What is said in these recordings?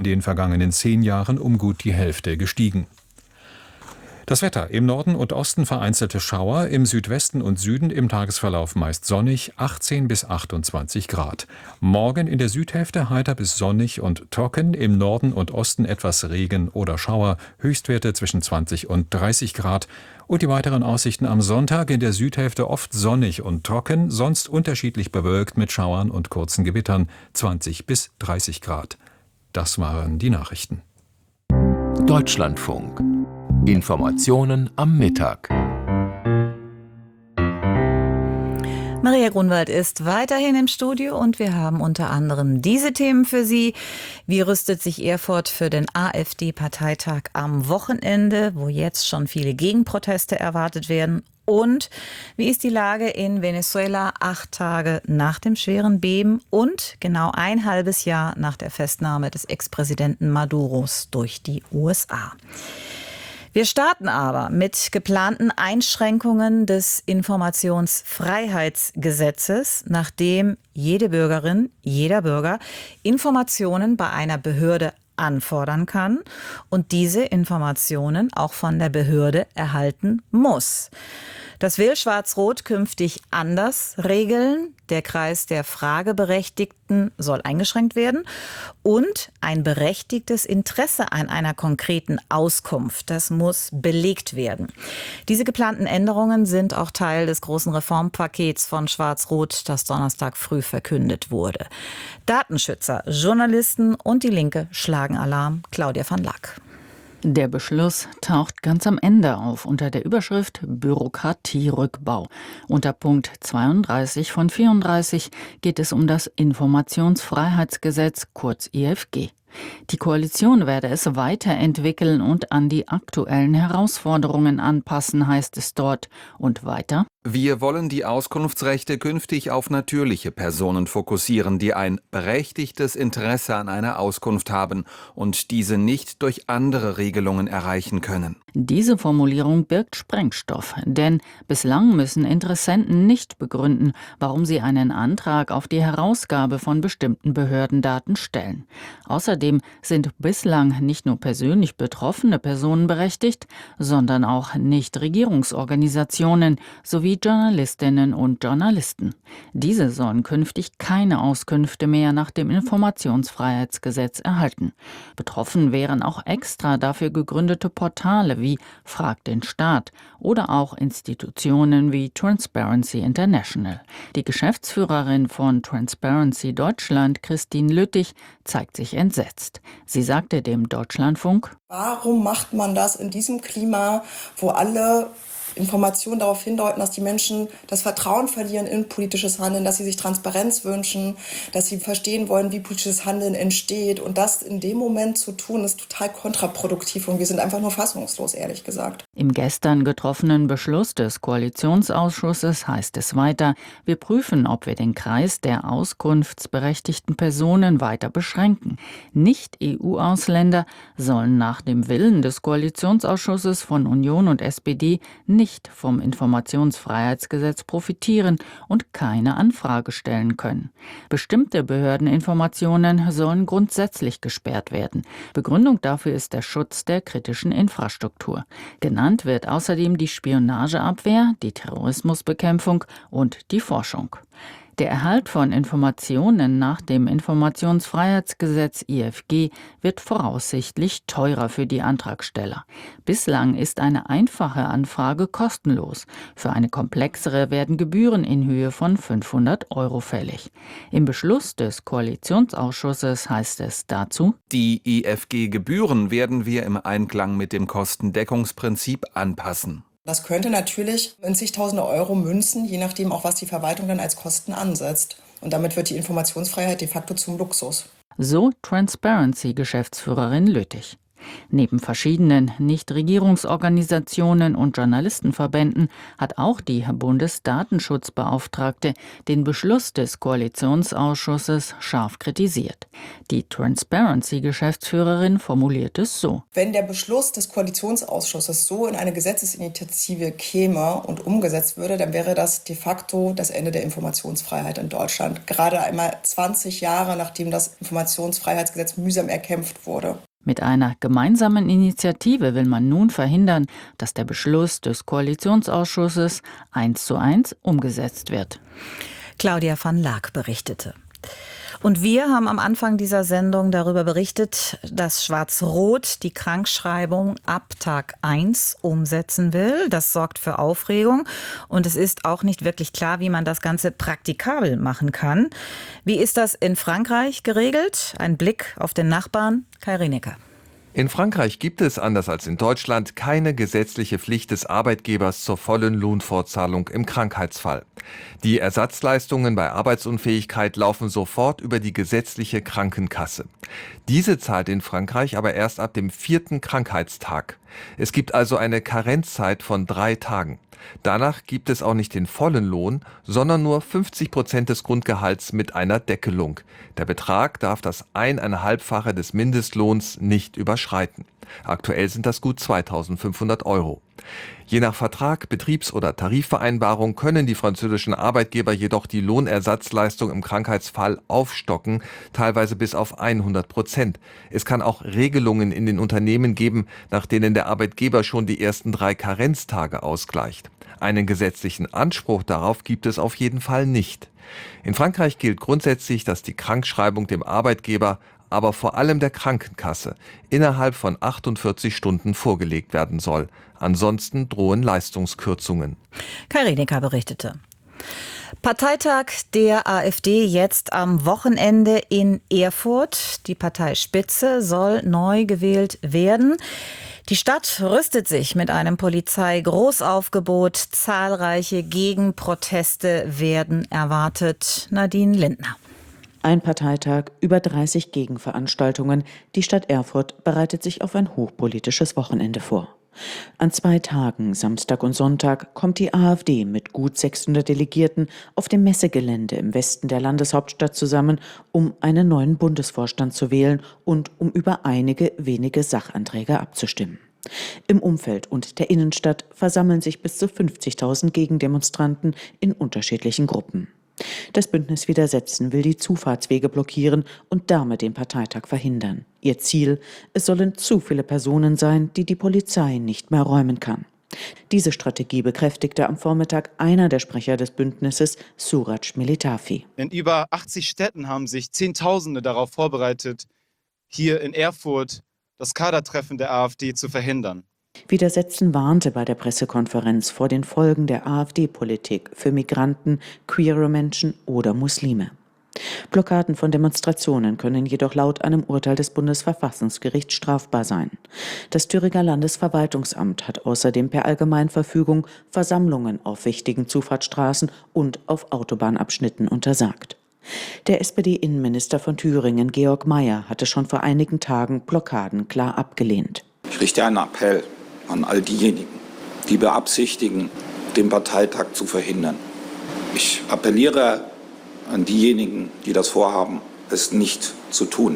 in den vergangenen 10 Jahren um gut die Hälfte gestiegen. Das Wetter: Im Norden und Osten vereinzelte Schauer, im Südwesten und Süden im Tagesverlauf meist sonnig, 18 bis 28 Grad. Morgen in der Südhälfte heiter bis sonnig und trocken, im Norden und Osten etwas Regen oder Schauer, Höchstwerte zwischen 20 und 30 Grad. Und die weiteren Aussichten am Sonntag: in der Südhälfte oft sonnig und trocken, sonst unterschiedlich bewölkt mit Schauern und kurzen Gewittern, 20 bis 30 Grad. Das waren die Nachrichten. Deutschlandfunk. Informationen am Mittag. Maria Grunwald ist weiterhin im Studio und wir haben unter anderem diese Themen für Sie. Wie rüstet sich Erfurt für den AfD-Parteitag am Wochenende, wo jetzt schon viele Gegenproteste erwartet werden? Und wie ist die Lage in Venezuela 8 Tage nach dem schweren Beben und genau ein halbes Jahr nach der Festnahme des Ex-Präsidenten Maduros durch die USA? Wir starten aber mit geplanten Einschränkungen des Informationsfreiheitsgesetzes, nachdem jede Bürgerin, jeder Bürger Informationen bei einer Behörde anfordern kann und diese Informationen auch von der Behörde erhalten muss. Das will Schwarz-Rot künftig anders regeln. Der Kreis der Frageberechtigten soll eingeschränkt werden und ein berechtigtes Interesse an einer konkreten Auskunft, das muss belegt werden. Diese geplanten Änderungen sind auch Teil des großen Reformpakets von Schwarz-Rot, das Donnerstag früh verkündet wurde. Datenschützer, Journalisten und die Linke schlagen Alarm. Claudia van Lack. Der Beschluss taucht ganz am Ende auf unter der Überschrift Bürokratierückbau. Unter Punkt 32 von 34 geht es um das Informationsfreiheitsgesetz, kurz IFG. Die Koalition werde es weiterentwickeln und an die aktuellen Herausforderungen anpassen, heißt es dort. Und weiter: Wir wollen die Auskunftsrechte künftig auf natürliche Personen fokussieren, die ein berechtigtes Interesse an einer Auskunft haben und diese nicht durch andere Regelungen erreichen können. Diese Formulierung birgt Sprengstoff, denn bislang müssen Interessenten nicht begründen, warum sie einen Antrag auf die Herausgabe von bestimmten Behördendaten stellen. Außerdem sind bislang nicht nur persönlich betroffene Personen berechtigt, sondern auch Nichtregierungsorganisationen sowie Journalistinnen und Journalisten. Diese sollen künftig keine Auskünfte mehr nach dem Informationsfreiheitsgesetz erhalten. Betroffen wären auch extra dafür gegründete Portale wie Frag den Staat oder auch Institutionen wie Transparency International. Die Geschäftsführerin von Transparency Deutschland, Christine Lüttich, zeigt sich entsetzt. Sie sagte dem Deutschlandfunk: Warum macht man das in diesem Klima, wo alle Informationen darauf hindeuten, dass die Menschen das Vertrauen verlieren in politisches Handeln, dass sie sich Transparenz wünschen, dass sie verstehen wollen, wie politisches Handeln entsteht. Und das in dem Moment zu tun, ist total kontraproduktiv und wir sind einfach nur fassungslos, ehrlich gesagt. Im gestern getroffenen Beschluss des Koalitionsausschusses heißt es weiter: Wir prüfen, ob wir den Kreis der auskunftsberechtigten Personen weiter beschränken. Nicht-EU-Ausländer sollen nach dem Willen des Koalitionsausschusses von Union und SPD nicht vom Informationsfreiheitsgesetz profitieren und keine Anfrage stellen können. Bestimmte Behördeninformationen sollen grundsätzlich gesperrt werden. Begründung dafür ist der Schutz der kritischen Infrastruktur. Genannt wird außerdem die Spionageabwehr, die Terrorismusbekämpfung und die Forschung. Der Erhalt von Informationen nach dem Informationsfreiheitsgesetz IFG wird voraussichtlich teurer für die Antragsteller. Bislang ist eine einfache Anfrage kostenlos. Für eine komplexere werden Gebühren in Höhe von 500 € fällig. Im Beschluss des Koalitionsausschusses heißt es dazu: Die IFG-Gebühren werden wir im Einklang mit dem Kostendeckungsprinzip anpassen. Das könnte natürlich in zigtausende Euro münzen, je nachdem auch, was die Verwaltung dann als Kosten ansetzt. Und damit wird die Informationsfreiheit de facto zum Luxus. So Transparency-Geschäftsführerin Lüttich. Neben verschiedenen Nichtregierungsorganisationen und Journalistenverbänden hat auch die Bundesdatenschutzbeauftragte den Beschluss des Koalitionsausschusses scharf kritisiert. Die Transparency-Geschäftsführerin formuliert es so: Wenn der Beschluss des Koalitionsausschusses so in eine Gesetzesinitiative käme und umgesetzt würde, dann wäre das de facto das Ende der Informationsfreiheit in Deutschland. Gerade einmal 20 Jahre, nachdem das Informationsfreiheitsgesetz mühsam erkämpft wurde. Mit einer gemeinsamen Initiative will man nun verhindern, dass der Beschluss des Koalitionsausschusses 1:1 umgesetzt wird. Claudia van Laak berichtete. Und wir haben am Anfang dieser Sendung darüber berichtet, dass Schwarz-Rot die Krankschreibung ab Tag 1 umsetzen will. Das sorgt für Aufregung und es ist auch nicht wirklich klar, wie man das Ganze praktikabel machen kann. Wie ist das in Frankreich geregelt? Ein Blick auf den Nachbarn, Kai Rinecker. In Frankreich gibt es, anders als in Deutschland, keine gesetzliche Pflicht des Arbeitgebers zur vollen Lohnfortzahlung im Krankheitsfall. Die Ersatzleistungen bei Arbeitsunfähigkeit laufen sofort über die gesetzliche Krankenkasse. Diese zahlt in Frankreich aber erst ab dem 4. Krankheitstag. Es gibt also eine Karenzzeit von 3 Tagen. Danach gibt es auch nicht den vollen Lohn, sondern nur 50% des Grundgehalts mit einer Deckelung. Der Betrag darf das 1,5-fache des Mindestlohns nicht überschreiten. Aktuell sind das gut 2.500 €. Je nach Vertrag, Betriebs- oder Tarifvereinbarung können die französischen Arbeitgeber jedoch die Lohnersatzleistung im Krankheitsfall aufstocken, teilweise bis auf 100%. Es kann auch Regelungen in den Unternehmen geben, nach denen der Arbeitgeber schon die ersten 3 Karenztage ausgleicht. Einen gesetzlichen Anspruch darauf gibt es auf jeden Fall nicht. In Frankreich gilt grundsätzlich, dass die Krankschreibung dem Arbeitgeber, aber vor allem der Krankenkasse, innerhalb von 48 Stunden vorgelegt werden soll. Ansonsten drohen Leistungskürzungen. Kai Rinecker berichtete. Parteitag der AfD jetzt am Wochenende in Erfurt. Die Parteispitze soll neu gewählt werden. Die Stadt rüstet sich mit einem Polizeigroßaufgebot. Zahlreiche Gegenproteste werden erwartet. Nadine Lindner. Ein Parteitag, über 30 Gegenveranstaltungen. Die Stadt Erfurt bereitet sich auf ein hochpolitisches Wochenende vor. An 2 Tagen, Samstag und Sonntag, kommt die AfD mit gut 600 Delegierten auf dem Messegelände im Westen der Landeshauptstadt zusammen, um einen neuen Bundesvorstand zu wählen und um über einige wenige Sachanträge abzustimmen. Im Umfeld und der Innenstadt versammeln sich bis zu 50.000 Gegendemonstranten in unterschiedlichen Gruppen. Das Bündnis Widersetzen will die Zufahrtswege blockieren und damit den Parteitag verhindern. Ihr Ziel: Es sollen zu viele Personen sein, die die Polizei nicht mehr räumen kann. Diese Strategie bekräftigte am Vormittag einer der Sprecher des Bündnisses, Suraj Militafi. In über 80 Städten haben sich Zehntausende darauf vorbereitet, hier in Erfurt das Kadertreffen der AfD zu verhindern. Widersetzen warnte bei der Pressekonferenz vor den Folgen der AfD-Politik für Migranten, queere Menschen oder Muslime. Blockaden von Demonstrationen können jedoch laut einem Urteil des Bundesverfassungsgerichts strafbar sein. Das Thüringer Landesverwaltungsamt hat außerdem per Allgemeinverfügung Versammlungen auf wichtigen Zufahrtsstraßen und auf Autobahnabschnitten untersagt. Der SPD-Innenminister von Thüringen, Georg Mayer, hatte schon vor einigen Tagen Blockaden klar abgelehnt. Ich richte einen Appell an all diejenigen, die beabsichtigen, den Parteitag zu verhindern. Ich appelliere an diejenigen, die das vorhaben, es nicht zu tun.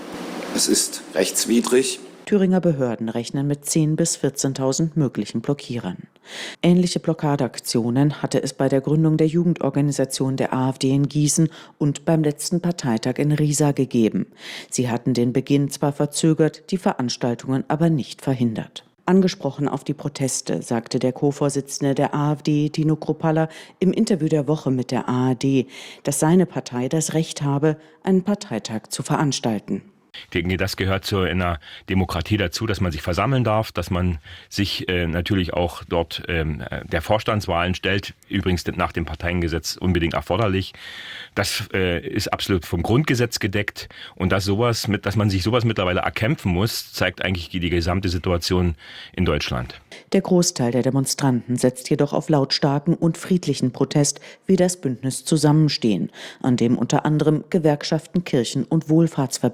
Es ist rechtswidrig. Thüringer Behörden rechnen mit 10.000 bis 14.000 möglichen Blockierern. Ähnliche Blockadeaktionen hatte es bei der Gründung der Jugendorganisation der AfD in Gießen und beim letzten Parteitag in Riesa gegeben. Sie hatten den Beginn zwar verzögert, die Veranstaltungen aber nicht verhindert. Angesprochen auf die Proteste, sagte der Co-Vorsitzende der AfD, Tino Kruppalla, im Interview der Woche mit der ARD, dass seine Partei das Recht habe, einen Parteitag zu veranstalten. Ich denke, das gehört zu einer Demokratie dazu, dass man sich versammeln darf, dass man sich natürlich auch dort der Vorstandswahlen stellt, übrigens nach dem Parteiengesetz unbedingt erforderlich. Das ist absolut vom Grundgesetz gedeckt und dass man sich sowas mittlerweile erkämpfen muss, zeigt eigentlich die gesamte Situation in Deutschland. Der Großteil der Demonstranten setzt jedoch auf lautstarken und friedlichen Protest wie das Bündnis Zusammenstehen, an dem unter anderem Gewerkschaften, Kirchen und Wohlfahrtsverbände beteiligt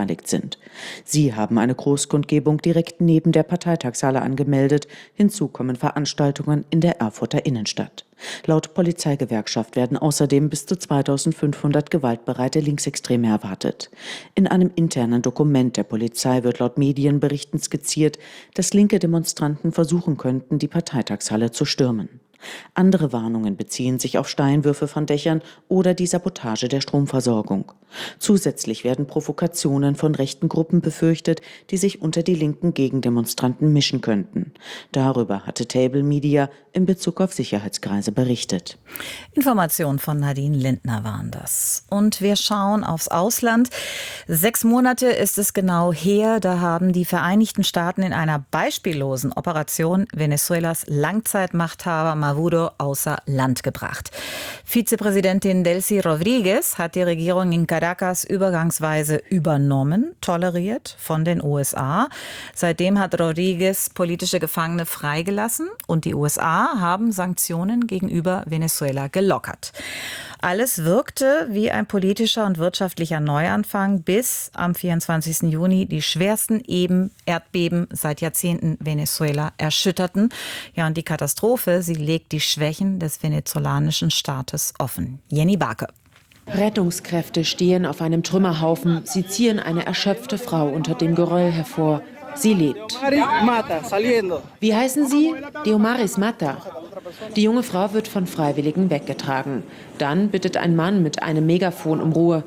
beteiligt sind. Sie haben eine Großkundgebung direkt neben der Parteitagshalle angemeldet. Hinzu kommen Veranstaltungen in der Erfurter Innenstadt. Laut Polizeigewerkschaft werden außerdem bis zu 2500 gewaltbereite Linksextreme erwartet. In einem internen Dokument der Polizei wird laut Medienberichten skizziert, dass linke Demonstranten versuchen könnten, die Parteitagshalle zu stürmen. Andere Warnungen beziehen sich auf Steinwürfe von Dächern oder die Sabotage der Stromversorgung. Zusätzlich werden Provokationen von rechten Gruppen befürchtet, die sich unter die linken Gegendemonstranten mischen könnten. Darüber hatte Table Media in Bezug auf Sicherheitskreise berichtet. Informationen von Nadine Lindner waren das. Und wir schauen aufs Ausland. 6 Monate ist es genau her, da haben die Vereinigten Staaten in einer beispiellosen Operation Venezuelas Langzeitmachthaber Maduro außer Land gebracht. Vizepräsidentin Delcy Rodríguez hat die Regierung in Caracas übergangsweise übernommen, toleriert von den USA. Seitdem hat Rodríguez politische Gefangene freigelassen und die USA haben Sanktionen gegenüber Venezuela gelockert. Alles wirkte wie ein politischer und wirtschaftlicher Neuanfang, bis am 24. Juni die schwersten Erdbeben seit Jahrzehnten Venezuela erschütterten. Ja, und die Katastrophe, sie legt die Schwächen des venezolanischen Staates offen. Jenny Barke. Rettungskräfte stehen auf einem Trümmerhaufen. Sie ziehen eine erschöpfte Frau unter dem Geröll hervor. Sie lebt. Wie heißen Sie? Diomaris Mata. Die junge Frau wird von Freiwilligen weggetragen. Dann bittet ein Mann mit einem Megafon um Ruhe,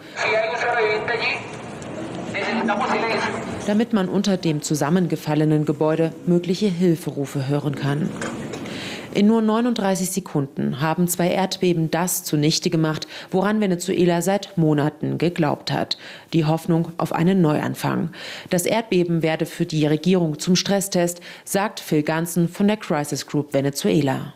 damit man unter dem zusammengefallenen Gebäude mögliche Hilferufe hören kann. In nur 39 Sekunden haben 2 Erdbeben das zunichte gemacht, woran Venezuela seit Monaten geglaubt hat. Die Hoffnung auf einen Neuanfang. Das Erdbeben werde für die Regierung zum Stresstest, sagt Phil Ganson von der Crisis Group Venezuela.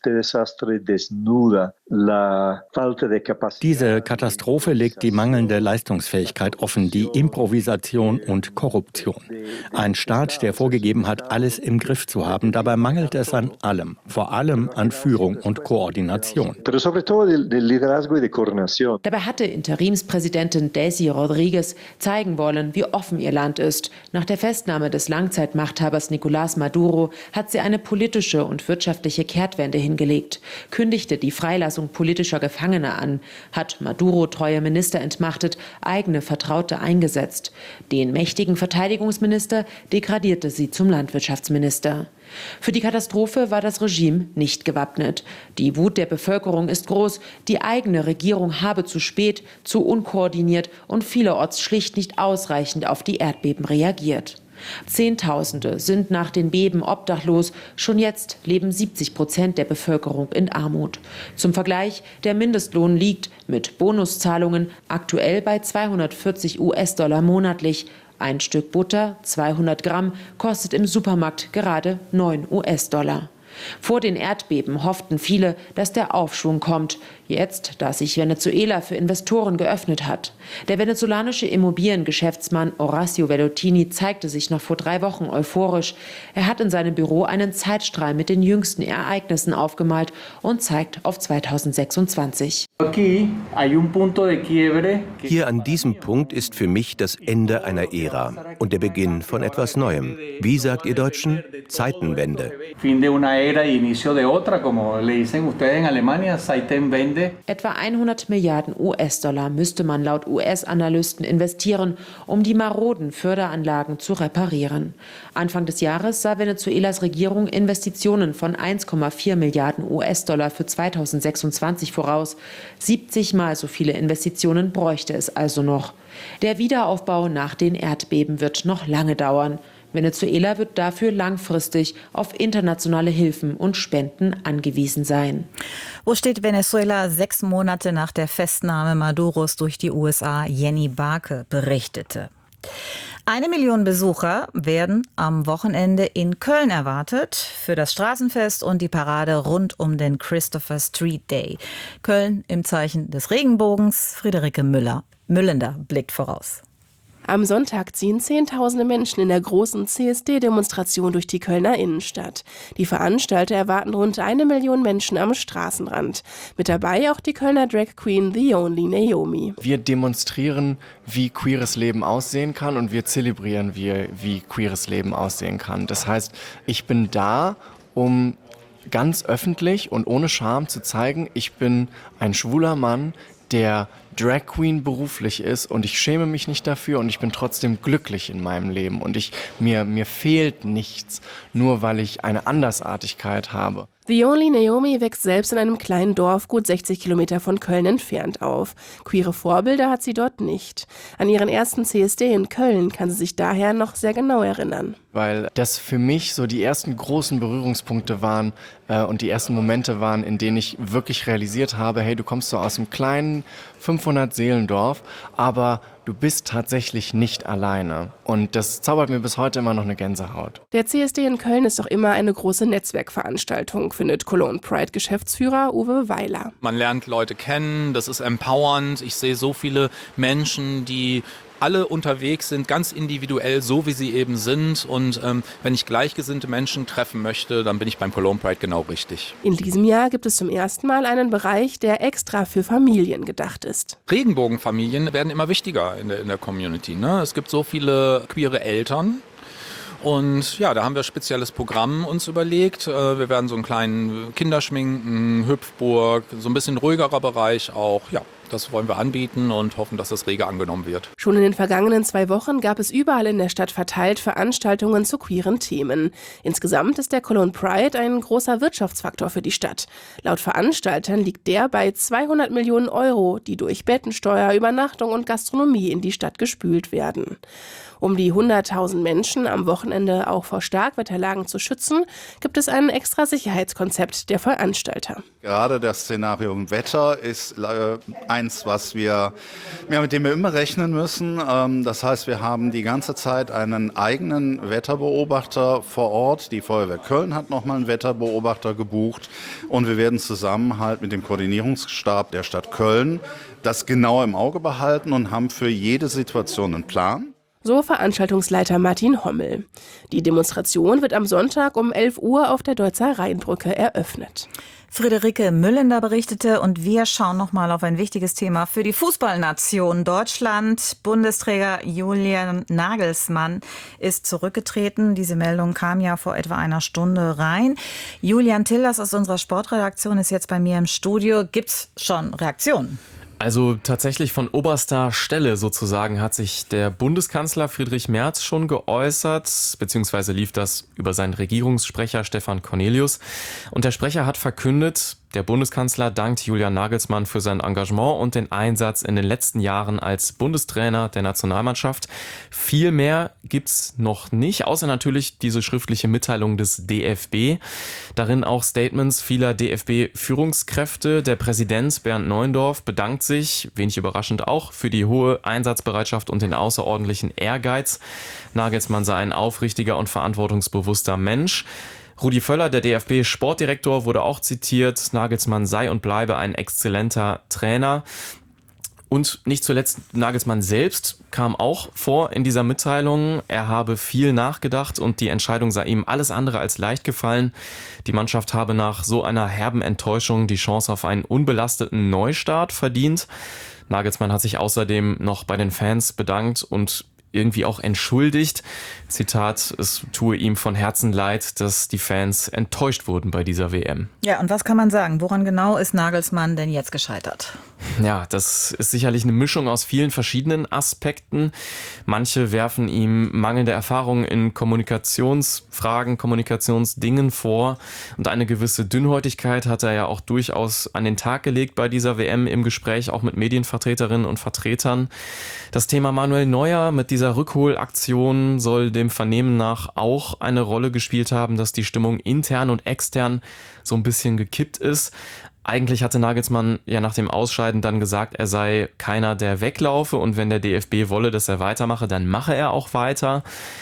Diese Katastrophe legt die mangelnde Leistungsfähigkeit offen, die Improvisation und Korruption. Ein Staat, der vorgegeben hat, alles im Griff zu haben, dabei mangelt es an allem, vor allem an Führung und Koordination. Dabei hatte Interimspräsidentin Delcy Rodríguez zeigen wollen, wie offen ihr Land ist. Nach der Festnahme des Langzeitmachthabers Nicolás Maduro hat sie eine politische und wirtschaftliche Kehrtwende hingelegt, kündigte die Freilassung politischer Gefangener an, hat Maduro-treue Minister entmachtet, eigene Vertraute eingesetzt. Den mächtigen Verteidigungsminister degradierte sie zum Landwirtschaftsminister. Für die Katastrophe war das Regime nicht gewappnet. Die Wut der Bevölkerung ist groß, die eigene Regierung habe zu spät, zu unkoordiniert und vielerorts schlicht nicht ausreichend auf die Erdbeben reagiert. Zehntausende sind nach den Beben obdachlos. Schon jetzt leben 70% der Bevölkerung in Armut. Zum Vergleich, der Mindestlohn liegt mit Bonuszahlungen aktuell bei $240 monatlich. Ein Stück Butter, 200 Gramm, kostet im Supermarkt gerade $9. Vor den Erdbeben hofften viele, dass der Aufschwung kommt. Jetzt, da sich Venezuela für Investoren geöffnet hat. Der venezolanische Immobiliengeschäftsmann Horacio Vellottini zeigte sich noch vor 3 Wochen euphorisch. Er hat in seinem Büro einen Zeitstrahl mit den jüngsten Ereignissen aufgemalt und zeigt auf 2026. Hier an diesem Punkt ist für mich das Ende einer Ära und der Beginn von etwas Neuem. Wie sagt ihr Deutschen? Zeitenwende. Etwa 100 Milliarden US-Dollar müsste man laut US-Analysten investieren, um die maroden Förderanlagen zu reparieren. Anfang des Jahres sah Venezuelas Regierung Investitionen von 1,4 Milliarden US-Dollar für 2026 voraus. 70 Mal so viele Investitionen bräuchte es also noch. Der Wiederaufbau nach den Erdbeben wird noch lange dauern. Venezuela wird dafür langfristig auf internationale Hilfen und Spenden angewiesen sein. Wo steht Venezuela 6 Monate nach der Festnahme Maduros durch die USA? Jenny Barke berichtete. 1 Million Besucher werden am Wochenende in Köln erwartet für das Straßenfest und die Parade rund um den Christopher Street Day. Köln im Zeichen des Regenbogens. Friederike Müllender blickt voraus. Am Sonntag ziehen Zehntausende Menschen in der großen CSD-Demonstration durch die Kölner Innenstadt. Die Veranstalter erwarten rund 1 Million Menschen am Straßenrand. Mit dabei auch die Kölner Drag Queen The Only Naomi. Wir demonstrieren, wie queeres Leben aussehen kann, und wir zelebrieren, wie queeres Leben aussehen kann. Das heißt, ich bin da, um ganz öffentlich und ohne Scham zu zeigen, ich bin ein schwuler Mann, der Drag Queen beruflich ist, und ich schäme mich nicht dafür, und ich bin trotzdem glücklich in meinem Leben, und mir fehlt nichts, nur weil ich eine Andersartigkeit habe. The Only Naomi wächst selbst in einem kleinen Dorf gut 60 Kilometer von Köln entfernt auf. Queere Vorbilder hat sie dort nicht. An ihren ersten CSD in Köln kann sie sich daher noch sehr genau erinnern. Weil das für mich so die ersten großen Berührungspunkte waren und die ersten Momente waren, in denen ich wirklich realisiert habe, hey, du kommst so aus einem kleinen 500-Seelendorf, aber du bist tatsächlich nicht alleine. Und das zaubert mir bis heute immer noch eine Gänsehaut. Der CSD in Köln ist doch immer eine große Netzwerkveranstaltung, findet Cologne Pride-Geschäftsführer Uwe Weiler. Man lernt Leute kennen, das ist empowernd. Ich sehe so viele Menschen, die alle unterwegs sind, ganz individuell, so wie sie eben sind. Und wenn ich gleichgesinnte Menschen treffen möchte, dann bin ich beim Cologne Pride genau richtig. In diesem Jahr gibt es zum ersten Mal einen Bereich, der extra für Familien gedacht ist. Regenbogenfamilien werden immer wichtiger in der Community, ne? Es gibt so viele queere Eltern. Und ja, da haben wir ein spezielles Programm uns überlegt. Wir werden so einen kleinen Kinderschminken, Hüpfburg, so ein bisschen ruhigerer Bereich auch. Ja, das wollen wir anbieten und hoffen, dass das rege angenommen wird. Schon in den vergangenen 2 Wochen gab es überall in der Stadt verteilt Veranstaltungen zu queeren Themen. Insgesamt ist der Cologne Pride ein großer Wirtschaftsfaktor für die Stadt. Laut Veranstaltern liegt der bei 200 Millionen Euro, die durch Bettensteuer, Übernachtung und Gastronomie in die Stadt gespült werden. Um die 100.000 Menschen am Wochenende auch vor Starkwetterlagen zu schützen, gibt es ein extra Sicherheitskonzept der Veranstalter. Gerade das Szenario Wetter ist eins, mit dem wir immer rechnen müssen. Das heißt, wir haben die ganze Zeit einen eigenen Wetterbeobachter vor Ort. Die Feuerwehr Köln hat nochmal einen Wetterbeobachter gebucht. Und wir werden zusammen halt mit dem Koordinierungsstab der Stadt Köln das genau im Auge behalten und haben für jede Situation einen Plan. So Veranstaltungsleiter Martin Hommel. Die Demonstration wird am Sonntag um 11 Uhr auf der Deutzer Rheinbrücke eröffnet. Friederike Müllender berichtete, und wir schauen nochmal auf ein wichtiges Thema für die Fußballnation Deutschland. Bundesträger Julian Nagelsmann ist zurückgetreten. Diese Meldung kam ja vor etwa einer Stunde rein. Julian Tillers aus unserer Sportredaktion ist jetzt bei mir im Studio. Gibt's schon Reaktionen? Also tatsächlich von oberster Stelle sozusagen hat sich der Bundeskanzler Friedrich Merz schon geäußert, beziehungsweise lief das über seinen Regierungssprecher Stefan Cornelius. Und der Sprecher hat verkündet, der Bundeskanzler dankt Julian Nagelsmann für sein Engagement und den Einsatz in den letzten Jahren als Bundestrainer der Nationalmannschaft. Viel mehr gibt's noch nicht, außer natürlich diese schriftliche Mitteilung des DFB. Darin auch Statements vieler DFB-Führungskräfte. Der Präsident Bernd Neuendorf bedankt sich, wenig überraschend auch, für die hohe Einsatzbereitschaft und den außerordentlichen Ehrgeiz. Nagelsmann sei ein aufrichtiger und verantwortungsbewusster Mensch. Rudi Völler, der DFB-Sportdirektor, wurde auch zitiert. Nagelsmann sei und bleibe ein exzellenter Trainer. Und nicht zuletzt Nagelsmann selbst kam auch vor in dieser Mitteilung. Er habe viel nachgedacht und die Entscheidung sei ihm alles andere als leicht gefallen. Die Mannschaft habe nach so einer herben Enttäuschung die Chance auf einen unbelasteten Neustart verdient. Nagelsmann hat sich außerdem noch bei den Fans bedankt und irgendwie auch entschuldigt. Zitat, es tue ihm von Herzen leid, dass die Fans enttäuscht wurden bei dieser WM. Ja, und was kann man sagen? Woran genau ist Nagelsmann denn jetzt gescheitert? Ja, das ist sicherlich eine Mischung aus vielen verschiedenen Aspekten. Manche werfen ihm mangelnde Erfahrung in Kommunikationsfragen, Kommunikationsdingen vor. Und eine gewisse Dünnhäutigkeit hat er ja auch durchaus an den Tag gelegt bei dieser WM im Gespräch, auch mit Medienvertreterinnen und Vertretern. Das Thema Manuel Neuer mit dieser Rückholaktion soll dem Vernehmen nach auch eine Rolle gespielt haben, dass die Stimmung intern und extern so ein bisschen gekippt ist. Eigentlich hatte Nagelsmann ja nach dem Ausscheiden dann gesagt, er sei keiner, der weglaufe, und wenn der DFB wolle, dass er weitermache, dann mache er auch weiter.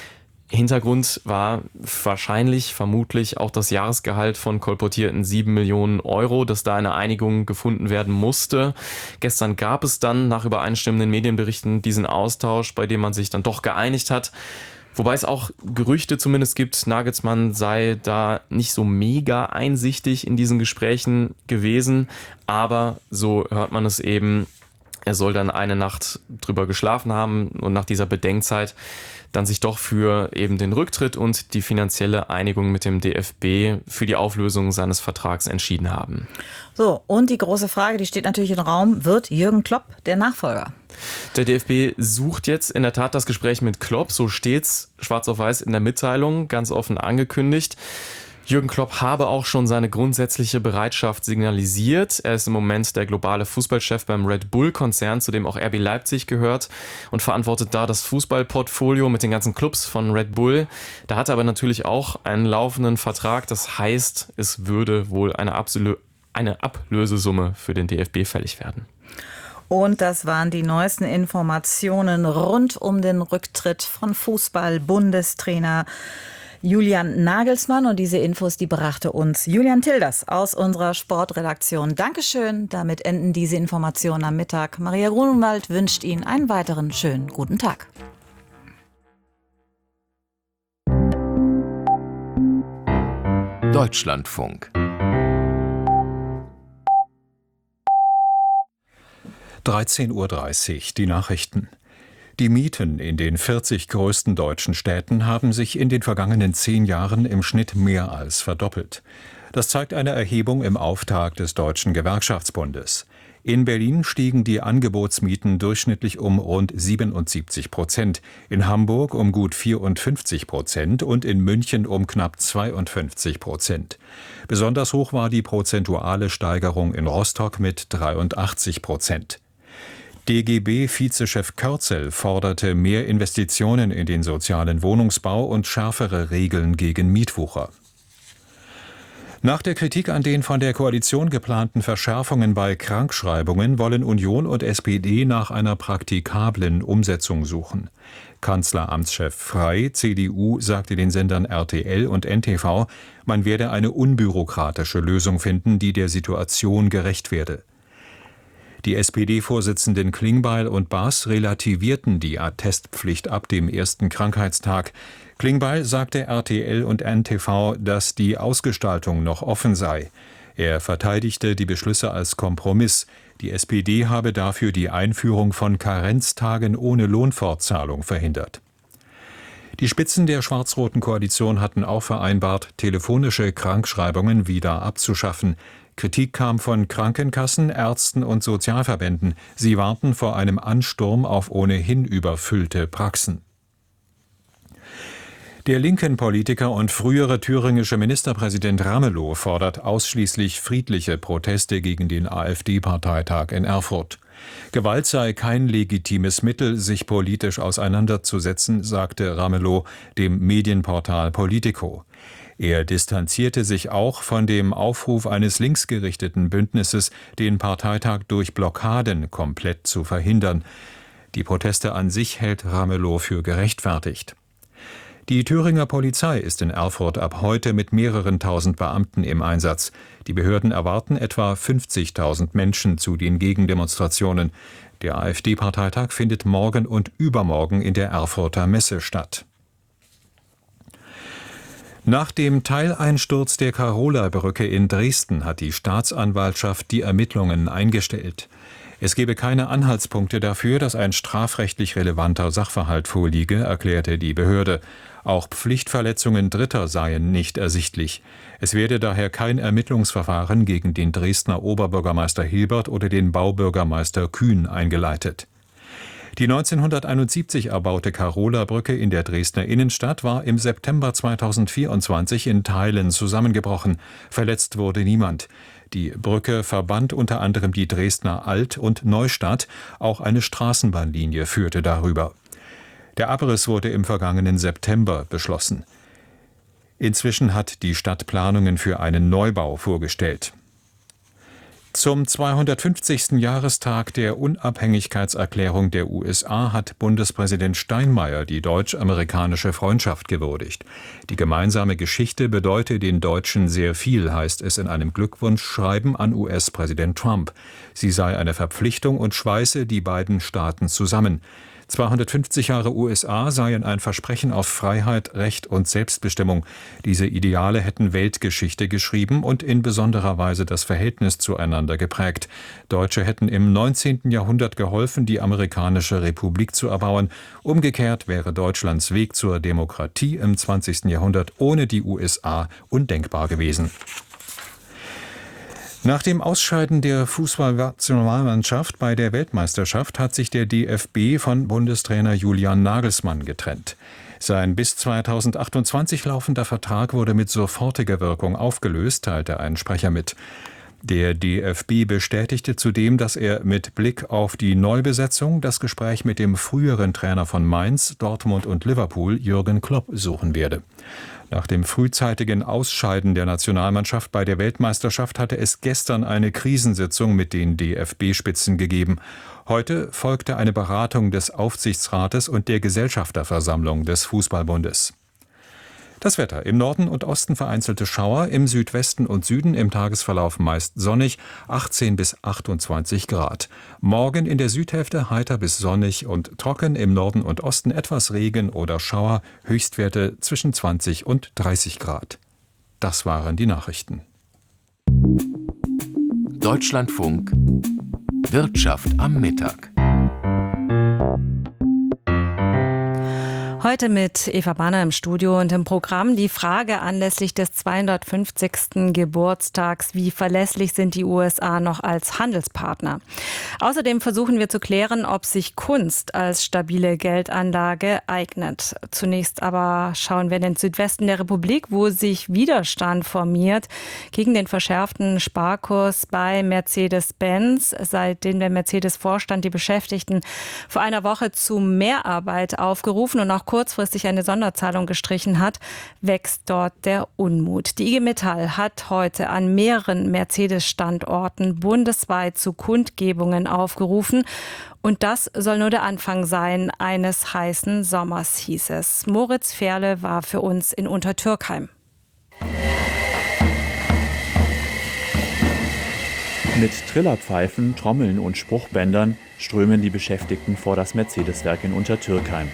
Hintergrund war vermutlich auch das Jahresgehalt von kolportierten 7 Millionen Euro, dass da eine Einigung gefunden werden musste. Gestern gab es dann nach übereinstimmenden Medienberichten diesen Austausch, bei dem man sich dann doch geeinigt hat. Wobei es auch Gerüchte zumindest gibt, Nagelsmann sei da nicht so mega einsichtig in diesen Gesprächen gewesen. Aber so hört man es eben, er soll dann eine Nacht drüber geschlafen haben und nach dieser Bedenkzeit dann sich doch für eben den Rücktritt und die finanzielle Einigung mit dem DFB für die Auflösung seines Vertrags entschieden haben. So, und die große Frage, die steht natürlich im Raum, wird Jürgen Klopp der Nachfolger? Der DFB sucht jetzt in der Tat das Gespräch mit Klopp, so steht's schwarz auf weiß in der Mitteilung, ganz offen angekündigt. Jürgen Klopp habe auch schon seine grundsätzliche Bereitschaft signalisiert. Er ist im Moment der globale Fußballchef beim Red Bull-Konzern, zu dem auch RB Leipzig gehört und verantwortet da das Fußballportfolio mit den ganzen Clubs von Red Bull. Da hat er aber natürlich auch einen laufenden Vertrag. Das heißt, es würde wohl eine Ablösesumme für den DFB fällig werden. Und das waren die neuesten Informationen rund um den Rücktritt von Fußball-Bundestrainer Julian Nagelsmann, und diese Infos, die brachte uns Julian Tilders aus unserer Sportredaktion. Dankeschön, damit enden diese Informationen am Mittag. Maria Grunewald wünscht Ihnen einen weiteren schönen guten Tag. Deutschlandfunk 13:30 Uhr, die Nachrichten. Die Mieten in den 40 größten deutschen Städten haben sich in den vergangenen 10 Jahren im Schnitt mehr als verdoppelt. Das zeigt eine Erhebung im Auftakt des Deutschen Gewerkschaftsbundes. In Berlin stiegen die Angebotsmieten durchschnittlich um rund 77%, in Hamburg um gut 54% und in München um knapp 52%. Besonders hoch war die prozentuale Steigerung in Rostock mit 83%. DGB-Vizechef Körzel forderte mehr Investitionen in den sozialen Wohnungsbau und schärfere Regeln gegen Mietwucher. Nach der Kritik an den von der Koalition geplanten Verschärfungen bei Krankschreibungen wollen Union und SPD nach einer praktikablen Umsetzung suchen. Kanzleramtschef Frey, CDU, sagte den Sendern RTL und NTV, man werde eine unbürokratische Lösung finden, die der Situation gerecht werde. Die SPD-Vorsitzenden Klingbeil und Baas relativierten die Attestpflicht ab dem ersten Krankheitstag. Klingbeil sagte RTL und NTV, dass die Ausgestaltung noch offen sei. Er verteidigte die Beschlüsse als Kompromiss. Die SPD habe dafür die Einführung von Karenztagen ohne Lohnfortzahlung verhindert. Die Spitzen der schwarz-roten Koalition hatten auch vereinbart, telefonische Krankschreibungen wieder abzuschaffen. Kritik kam von Krankenkassen, Ärzten und Sozialverbänden. Sie warten vor einem Ansturm auf ohnehin überfüllte Praxen. Der linken Politiker und frühere thüringische Ministerpräsident Ramelow fordert ausschließlich friedliche Proteste gegen den AfD-Parteitag in Erfurt. Gewalt sei kein legitimes Mittel, sich politisch auseinanderzusetzen, sagte Ramelow dem Medienportal Politico. Er distanzierte sich auch von dem Aufruf eines linksgerichteten Bündnisses, den Parteitag durch Blockaden komplett zu verhindern. Die Proteste an sich hält Ramelow für gerechtfertigt. Die Thüringer Polizei ist in Erfurt ab heute mit mehreren tausend Beamten im Einsatz. Die Behörden erwarten etwa 50.000 Menschen zu den Gegendemonstrationen. Der AfD-Parteitag findet morgen und übermorgen in der Erfurter Messe statt. Nach dem Teileinsturz der Carola-Brücke in Dresden hat die Staatsanwaltschaft die Ermittlungen eingestellt. Es gebe keine Anhaltspunkte dafür, dass ein strafrechtlich relevanter Sachverhalt vorliege, erklärte die Behörde. Auch Pflichtverletzungen Dritter seien nicht ersichtlich. Es werde daher kein Ermittlungsverfahren gegen den Dresdner Oberbürgermeister Hilbert oder den Baubürgermeister Kühn eingeleitet. Die 1971 erbaute Carola-Brücke in der Dresdner Innenstadt war im September 2024 in Teilen zusammengebrochen. Verletzt wurde niemand. Die Brücke verband unter anderem die Dresdner Alt- und Neustadt. Auch eine Straßenbahnlinie führte darüber. Der Abriss wurde im vergangenen September beschlossen. Inzwischen hat die Stadt Planungen für einen Neubau vorgestellt. Zum 250. Jahrestag der Unabhängigkeitserklärung der USA hat Bundespräsident Steinmeier die deutsch-amerikanische Freundschaft gewürdigt. Die gemeinsame Geschichte bedeute den Deutschen sehr viel, heißt es in einem Glückwunschschreiben an US-Präsident Trump. Sie sei eine Verpflichtung und schweiße die beiden Staaten zusammen. 250 Jahre USA seien ein Versprechen auf Freiheit, Recht und Selbstbestimmung. Diese Ideale hätten Weltgeschichte geschrieben und in besonderer Weise das Verhältnis zueinander geprägt. Deutsche hätten im 19. Jahrhundert geholfen, die amerikanische Republik zu erbauen. Umgekehrt wäre Deutschlands Weg zur Demokratie im 20. Jahrhundert ohne die USA undenkbar gewesen. Nach dem Ausscheiden der Fußballnationalmannschaft bei der Weltmeisterschaft hat sich der DFB von Bundestrainer Julian Nagelsmann getrennt. Sein bis 2028 laufender Vertrag wurde mit sofortiger Wirkung aufgelöst, teilte ein Sprecher mit. Der DFB bestätigte zudem, dass er mit Blick auf die Neubesetzung das Gespräch mit dem früheren Trainer von Mainz, Dortmund und Liverpool, Jürgen Klopp, suchen werde. Nach dem frühzeitigen Ausscheiden der Nationalmannschaft bei der Weltmeisterschaft hatte es gestern eine Krisensitzung mit den DFB-Spitzen gegeben. Heute folgte eine Beratung des Aufsichtsrates und der Gesellschafterversammlung des Fußballbundes. Das Wetter: im Norden und Osten vereinzelte Schauer, im Südwesten und Süden im Tagesverlauf meist sonnig, 18 bis 28 Grad. Morgen in der Südhälfte heiter bis sonnig und trocken, im Norden und Osten etwas Regen oder Schauer, Höchstwerte zwischen 20 und 30 Grad. Das waren die Nachrichten. Deutschlandfunk Wirtschaft am Mittag. Heute mit Eva Banner im Studio und im Programm die Frage anlässlich des 250. Geburtstags: Wie verlässlich sind die USA noch als Handelspartner? Außerdem versuchen wir zu klären, ob sich Kunst als stabile Geldanlage eignet. Zunächst aber schauen wir in den Südwesten der Republik, wo sich Widerstand formiert gegen den verschärften Sparkurs bei Mercedes-Benz, seitdem der Mercedes-Vorstand die Beschäftigten vor einer Woche zu Mehrarbeit aufgerufen und auch kurzfristig eine Sonderzahlung gestrichen hat, wächst dort der Unmut. Die IG Metall hat heute an mehreren Mercedes-Standorten bundesweit zu Kundgebungen aufgerufen. Und das soll nur der Anfang sein eines heißen Sommers, hieß es. Moritz Ferle war für uns in Untertürkheim. Mit Trillerpfeifen, Trommeln und Spruchbändern strömen die Beschäftigten vor das Mercedes-Werk in Untertürkheim.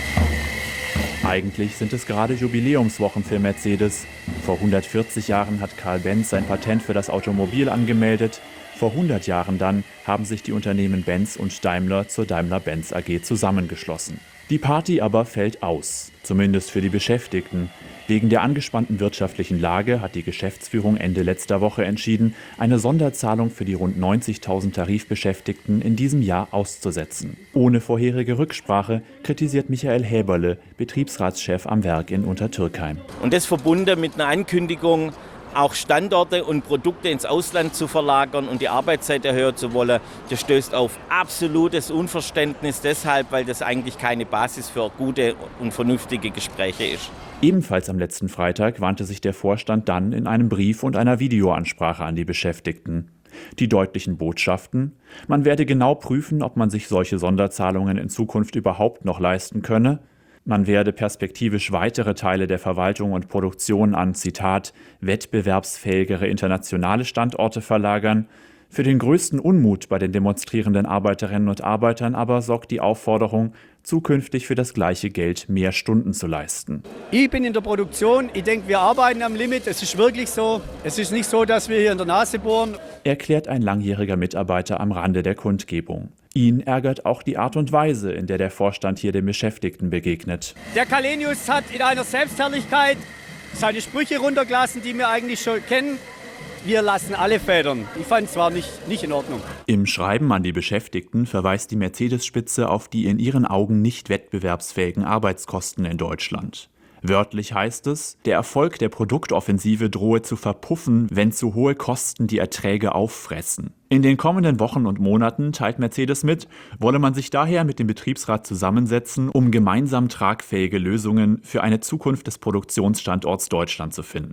Eigentlich sind es gerade Jubiläumswochen für Mercedes. Vor 140 Jahren hat Karl Benz sein Patent für das Automobil angemeldet. Vor 100 Jahren dann haben sich die Unternehmen Benz und Daimler zur Daimler-Benz AG zusammengeschlossen. Die Party aber fällt aus, zumindest für die Beschäftigten. Wegen der angespannten wirtschaftlichen Lage hat die Geschäftsführung Ende letzter Woche entschieden, eine Sonderzahlung für die rund 90.000 Tarifbeschäftigten in diesem Jahr auszusetzen. Ohne vorherige Rücksprache, kritisiert Michael Häberle, Betriebsratschef am Werk in Untertürkheim. Und das verbunden mit einer Ankündigung, auch Standorte und Produkte ins Ausland zu verlagern und die Arbeitszeit erhöhen zu wollen, das stößt auf absolutes Unverständnis, deshalb, weil das eigentlich keine Basis für gute und vernünftige Gespräche ist. Ebenfalls am letzten Freitag wandte sich der Vorstand dann in einem Brief und einer Videoansprache an die Beschäftigten. Die deutlichen Botschaften: Man werde genau prüfen, ob man sich solche Sonderzahlungen in Zukunft überhaupt noch leisten könne. Man werde perspektivisch weitere Teile der Verwaltung und Produktion an, Zitat, wettbewerbsfähigere internationale Standorte verlagern. Für den größten Unmut bei den demonstrierenden Arbeiterinnen und Arbeitern aber sorgt die Aufforderung, zukünftig für das gleiche Geld mehr Stunden zu leisten. Ich bin in der Produktion, ich denke, wir arbeiten am Limit, es ist wirklich so. Es ist nicht so, dass wir hier in der Nase bohren. Erklärt ein langjähriger Mitarbeiter am Rande der Kundgebung. Ihn ärgert auch die Art und Weise, in der der Vorstand hier den Beschäftigten begegnet. Der Källenius hat in einer Selbstherrlichkeit seine Sprüche runtergelassen, die wir eigentlich schon kennen. Wir lassen alle Federn. Ich fand es zwar nicht in Ordnung. Im Schreiben an die Beschäftigten verweist die Mercedes-Spitze auf die in ihren Augen nicht wettbewerbsfähigen Arbeitskosten in Deutschland. Wörtlich heißt es, der Erfolg der Produktoffensive drohe zu verpuffen, wenn zu hohe Kosten die Erträge auffressen. In den kommenden Wochen und Monaten, teilt Mercedes mit, wolle man sich daher mit dem Betriebsrat zusammensetzen, um gemeinsam tragfähige Lösungen für eine Zukunft des Produktionsstandorts Deutschland zu finden.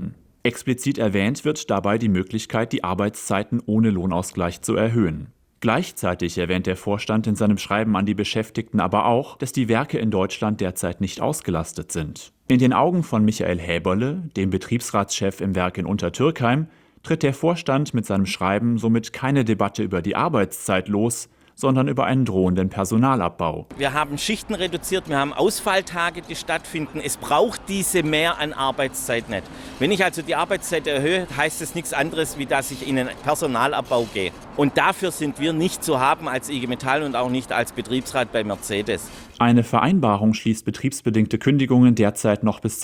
Explizit erwähnt wird dabei die Möglichkeit, die Arbeitszeiten ohne Lohnausgleich zu erhöhen. Gleichzeitig erwähnt der Vorstand in seinem Schreiben an die Beschäftigten aber auch, dass die Werke in Deutschland derzeit nicht ausgelastet sind. In den Augen von Michael Häberle, dem Betriebsratschef im Werk in Untertürkheim, tritt der Vorstand mit seinem Schreiben somit keine Debatte über die Arbeitszeit los, sondern über einen drohenden Personalabbau. Wir haben Schichten reduziert, wir haben Ausfalltage, die stattfinden. Es braucht diese mehr an Arbeitszeit nicht. Wenn ich also die Arbeitszeit erhöhe, heißt es nichts anderes, wie dass ich in einen Personalabbau gehe. Und dafür sind wir nicht zu haben als IG Metall und auch nicht als Betriebsrat bei Mercedes. Eine Vereinbarung schließt betriebsbedingte Kündigungen derzeit noch bis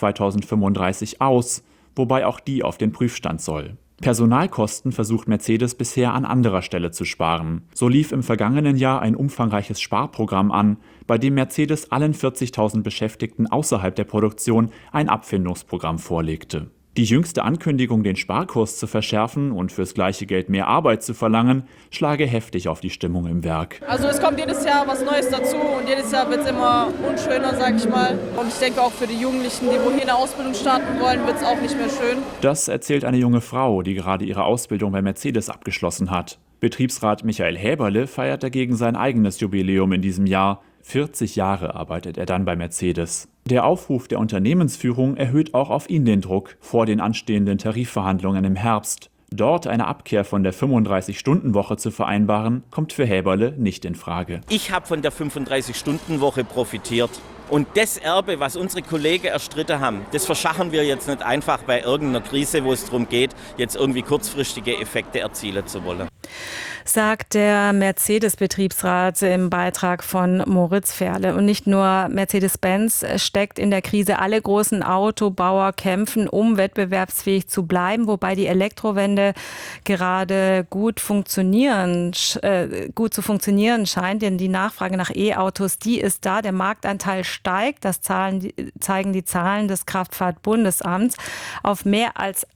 2035 aus, wobei auch die auf den Prüfstand soll. Personalkosten versucht Mercedes bisher an anderer Stelle zu sparen. So lief im vergangenen Jahr ein umfangreiches Sparprogramm an, bei dem Mercedes allen 40.000 Beschäftigten außerhalb der Produktion ein Abfindungsprogramm vorlegte. Die jüngste Ankündigung, den Sparkurs zu verschärfen und fürs gleiche Geld mehr Arbeit zu verlangen, schlage heftig auf die Stimmung im Werk. Also es kommt jedes Jahr was Neues dazu und jedes Jahr wird es immer unschöner, sage ich mal. Und ich denke auch für die Jugendlichen, die wohl hier eine Ausbildung starten wollen, wird es auch nicht mehr schön. Das erzählt eine junge Frau, die gerade ihre Ausbildung bei Mercedes abgeschlossen hat. Betriebsrat Michael Häberle feiert dagegen sein eigenes Jubiläum in diesem Jahr. 40 Jahre arbeitet er dann bei Mercedes. Der Aufruf der Unternehmensführung erhöht auch auf ihn den Druck vor den anstehenden Tarifverhandlungen im Herbst. Dort eine Abkehr von der 35-Stunden-Woche zu vereinbaren, kommt für Häberle nicht in Frage. Ich habe von der 35-Stunden-Woche profitiert. Und das Erbe, was unsere Kollegen erstritten haben, das verschachern wir jetzt nicht einfach bei irgendeiner Krise, wo es darum geht, jetzt irgendwie kurzfristige Effekte erzielen zu wollen. Sagt der Mercedes-Betriebsrat im Beitrag von Moritz Ferle. Und nicht nur Mercedes-Benz steckt in der Krise. Alle großen Autobauer kämpfen, um wettbewerbsfähig zu bleiben, wobei die Elektrowende gerade gut zu funktionieren scheint. Denn die Nachfrage nach E-Autos, die ist da. Der Marktanteil steigt. Das zeigen die Zahlen des Kraftfahrtbundesamts auf mehr als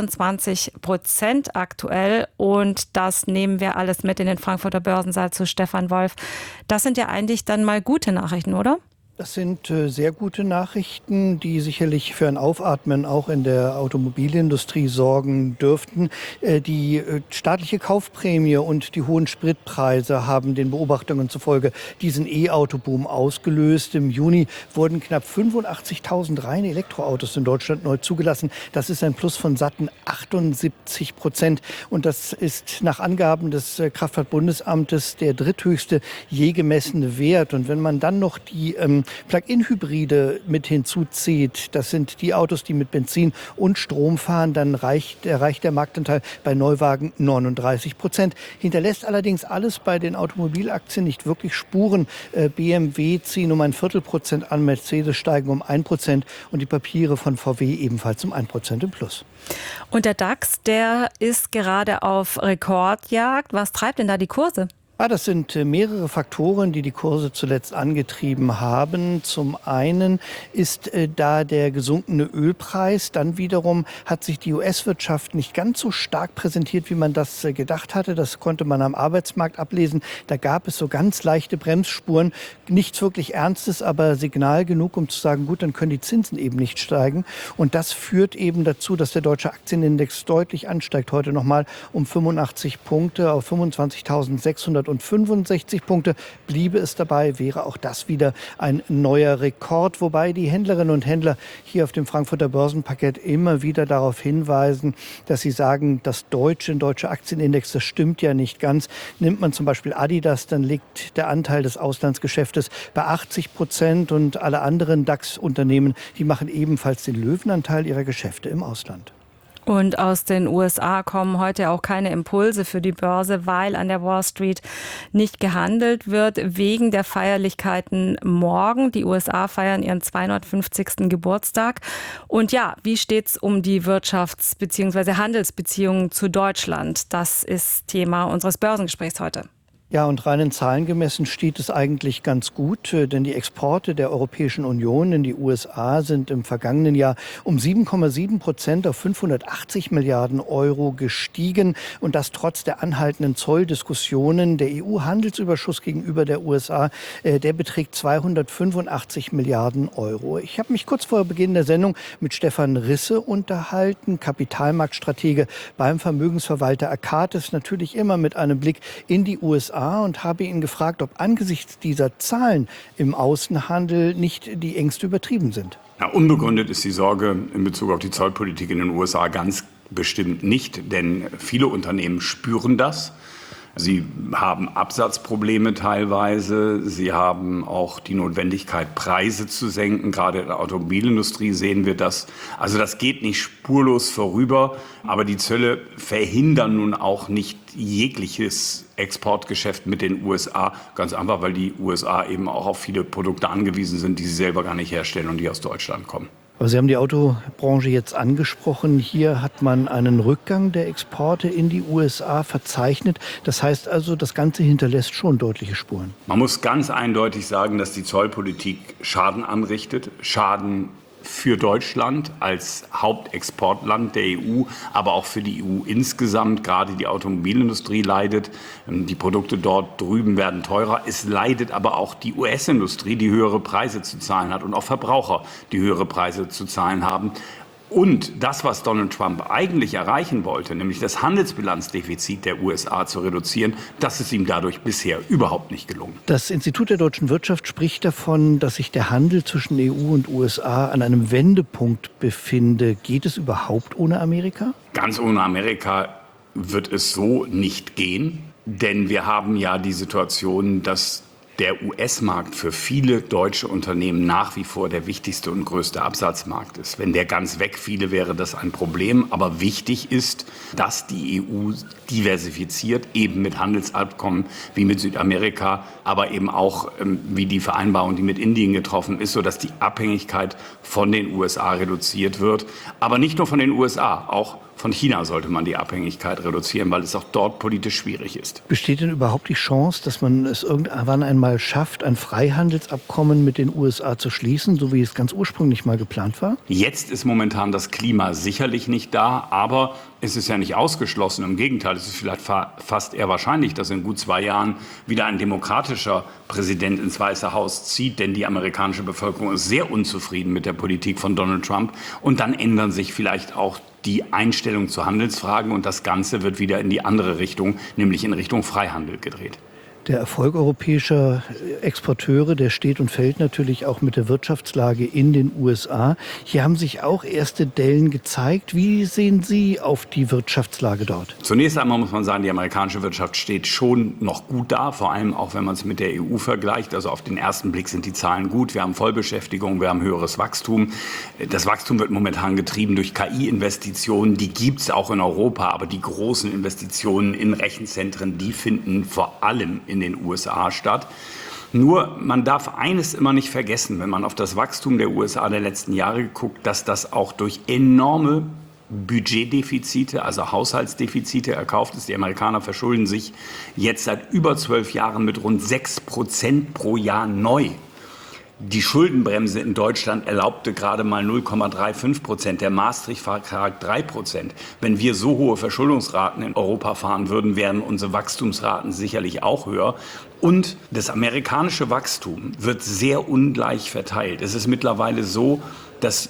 28% aktuell. Und das nehmen wir alles mit in den Frankfurter Börsensaal zu Stefan Wolf. Das sind ja eigentlich dann mal gute Nachrichten, oder? Das sind sehr gute Nachrichten, die sicherlich für ein Aufatmen auch in der Automobilindustrie sorgen dürften. Die staatliche Kaufprämie und die hohen Spritpreise haben den Beobachtungen zufolge diesen E-Auto-Boom ausgelöst. Im Juni wurden knapp 85.000 reine Elektroautos in Deutschland neu zugelassen. Das ist ein Plus von satten 78%. Und das ist nach Angaben des Kraftfahrtbundesamtes der dritthöchste je gemessene Wert. Und wenn man dann noch die Plug-in-Hybride mit hinzuzieht, das sind die Autos, die mit Benzin und Strom fahren, dann erreicht der Marktanteil bei Neuwagen 39%. Hinterlässt allerdings alles bei den Automobilaktien nicht wirklich Spuren. BMW ziehen um 0,25% an, Mercedes steigen um 1% und die Papiere von VW ebenfalls um 1% im Plus. Und der DAX, der ist gerade auf Rekordjagd. Was treibt denn da die Kurse? Das sind mehrere Faktoren, die die Kurse zuletzt angetrieben haben. Zum einen ist da der gesunkene Ölpreis. Dann wiederum hat sich die US-Wirtschaft nicht ganz so stark präsentiert, wie man das gedacht hatte. Das konnte man am Arbeitsmarkt ablesen. Da gab es so ganz leichte Bremsspuren. Nichts wirklich Ernstes, aber Signal genug, um zu sagen, gut, dann können die Zinsen eben nicht steigen. Und das führt eben dazu, dass der deutsche Aktienindex deutlich ansteigt. Heute nochmal um 85 Punkte auf 25.665 Punkte. Bliebe es dabei, wäre auch das wieder ein neuer Rekord. Wobei die Händlerinnen und Händler hier auf dem Frankfurter Börsenparkett immer wieder darauf hinweisen, dass sie sagen, das deutsche Aktienindex, das stimmt ja nicht ganz. Nimmt man zum Beispiel Adidas, dann liegt der Anteil des Auslandsgeschäftes bei 80% und alle anderen DAX-Unternehmen, die machen ebenfalls den Löwenanteil ihrer Geschäfte im Ausland. Und aus den USA kommen heute auch keine Impulse für die Börse, weil an der Wall Street nicht gehandelt wird, wegen der Feierlichkeiten morgen. Die USA feiern ihren 250. Geburtstag. Und ja, wie steht's um die Wirtschafts- bzw. Handelsbeziehungen zu Deutschland? Das ist Thema unseres Börsengesprächs heute. Ja, und rein in Zahlen gemessen steht es eigentlich ganz gut, denn die Exporte der Europäischen Union in die USA sind im vergangenen Jahr um 7,7% auf 580 Milliarden Euro gestiegen und das trotz der anhaltenden Zolldiskussionen. Der EU-Handelsüberschuss gegenüber der USA, der beträgt 285 Milliarden Euro. Ich habe mich kurz vor Beginn der Sendung mit Stefan Risse unterhalten, Kapitalmarktstratege beim Vermögensverwalter Arcatis, natürlich immer mit einem Blick in die USA, und habe ihn gefragt, ob angesichts dieser Zahlen im Außenhandel nicht die Ängste übertrieben sind. Ja, unbegründet ist die Sorge in Bezug auf die Zollpolitik in den USA ganz bestimmt nicht, denn viele Unternehmen spüren das. Sie haben Absatzprobleme teilweise. Sie haben auch die Notwendigkeit, Preise zu senken. Gerade in der Automobilindustrie sehen wir das. Also das geht nicht spurlos vorüber. Aber die Zölle verhindern nun auch nicht jegliches Exportgeschäft mit den USA. Ganz einfach, weil die USA eben auch auf viele Produkte angewiesen sind, die sie selber gar nicht herstellen und die aus Deutschland kommen. Aber Sie haben die Autobranche jetzt angesprochen. Hier hat man einen Rückgang der Exporte in die USA verzeichnet. Das heißt also, das Ganze hinterlässt schon deutliche Spuren. Man muss ganz eindeutig sagen, dass die Zollpolitik Schaden anrichtet. Schaden für Deutschland als Hauptexportland der EU, aber auch für die EU insgesamt. Gerade die Automobilindustrie leidet. Die Produkte dort drüben werden teurer. Es leidet aber auch die US-Industrie, die höhere Preise zu zahlen hat, und auch Verbraucher, die höhere Preise zu zahlen haben. Und das, was Donald Trump eigentlich erreichen wollte, nämlich das Handelsbilanzdefizit der USA zu reduzieren, das ist ihm dadurch bisher überhaupt nicht gelungen. Das Institut der deutschen Wirtschaft spricht davon, dass sich der Handel zwischen EU und USA an einem Wendepunkt befinde. Geht es überhaupt ohne Amerika? Ganz ohne Amerika wird es so nicht gehen, denn wir haben ja die Situation, dass der US-Markt für viele deutsche Unternehmen nach wie vor der wichtigste und größte Absatzmarkt ist. Wenn der ganz wegfiele, wäre das ein Problem. Aber wichtig ist, dass die EU diversifiziert, eben mit Handelsabkommen wie mit Südamerika, aber eben auch wie die Vereinbarung, die mit Indien getroffen ist, sodass die Abhängigkeit von den USA reduziert wird. Aber nicht nur von den USA, auch von China sollte man die Abhängigkeit reduzieren, weil es auch dort politisch schwierig ist. Besteht denn überhaupt die Chance, dass man es irgendwann einmal schafft, ein Freihandelsabkommen mit den USA zu schließen, so wie es ganz ursprünglich mal geplant war? Jetzt ist momentan das Klima sicherlich nicht da, aber es ist ja nicht ausgeschlossen. Im Gegenteil, es ist vielleicht fast eher wahrscheinlich, dass in gut 2 Jahren wieder ein demokratischer Präsident ins Weiße Haus zieht, denn die amerikanische Bevölkerung ist sehr unzufrieden mit der Politik von Donald Trump. Und dann ändern sich vielleicht auch die Einstellung zu Handelsfragen und das Ganze wird wieder in die andere Richtung, nämlich in Richtung Freihandel gedreht. Der Erfolg europäischer Exporteure, der steht und fällt natürlich auch mit der Wirtschaftslage in den USA. Hier haben sich auch erste Dellen gezeigt. Wie sehen Sie auf die Wirtschaftslage dort? Zunächst einmal muss man sagen, die amerikanische Wirtschaft steht schon noch gut da, vor allem auch wenn man es mit der EU vergleicht. Also auf den ersten Blick sind die Zahlen gut. Wir haben Vollbeschäftigung, wir haben höheres Wachstum. Das Wachstum wird momentan getrieben durch KI-Investitionen. Die gibt es auch in Europa, aber die großen Investitionen in Rechenzentren, die finden vor allem in den USA statt. Nur, man darf eines immer nicht vergessen, wenn man auf das Wachstum der USA der letzten Jahre guckt, dass das auch durch enorme Budgetdefizite, also Haushaltsdefizite erkauft ist. Die Amerikaner verschulden sich jetzt seit über 12 Jahren mit rund 6% pro Jahr neu. Die Schuldenbremse in Deutschland erlaubte gerade mal 0,35%, der Maastricht-Vertrag 3%. Wenn wir so hohe Verschuldungsraten in Europa fahren würden, wären unsere Wachstumsraten sicherlich auch höher. Und das amerikanische Wachstum wird sehr ungleich verteilt. Es ist mittlerweile so, dass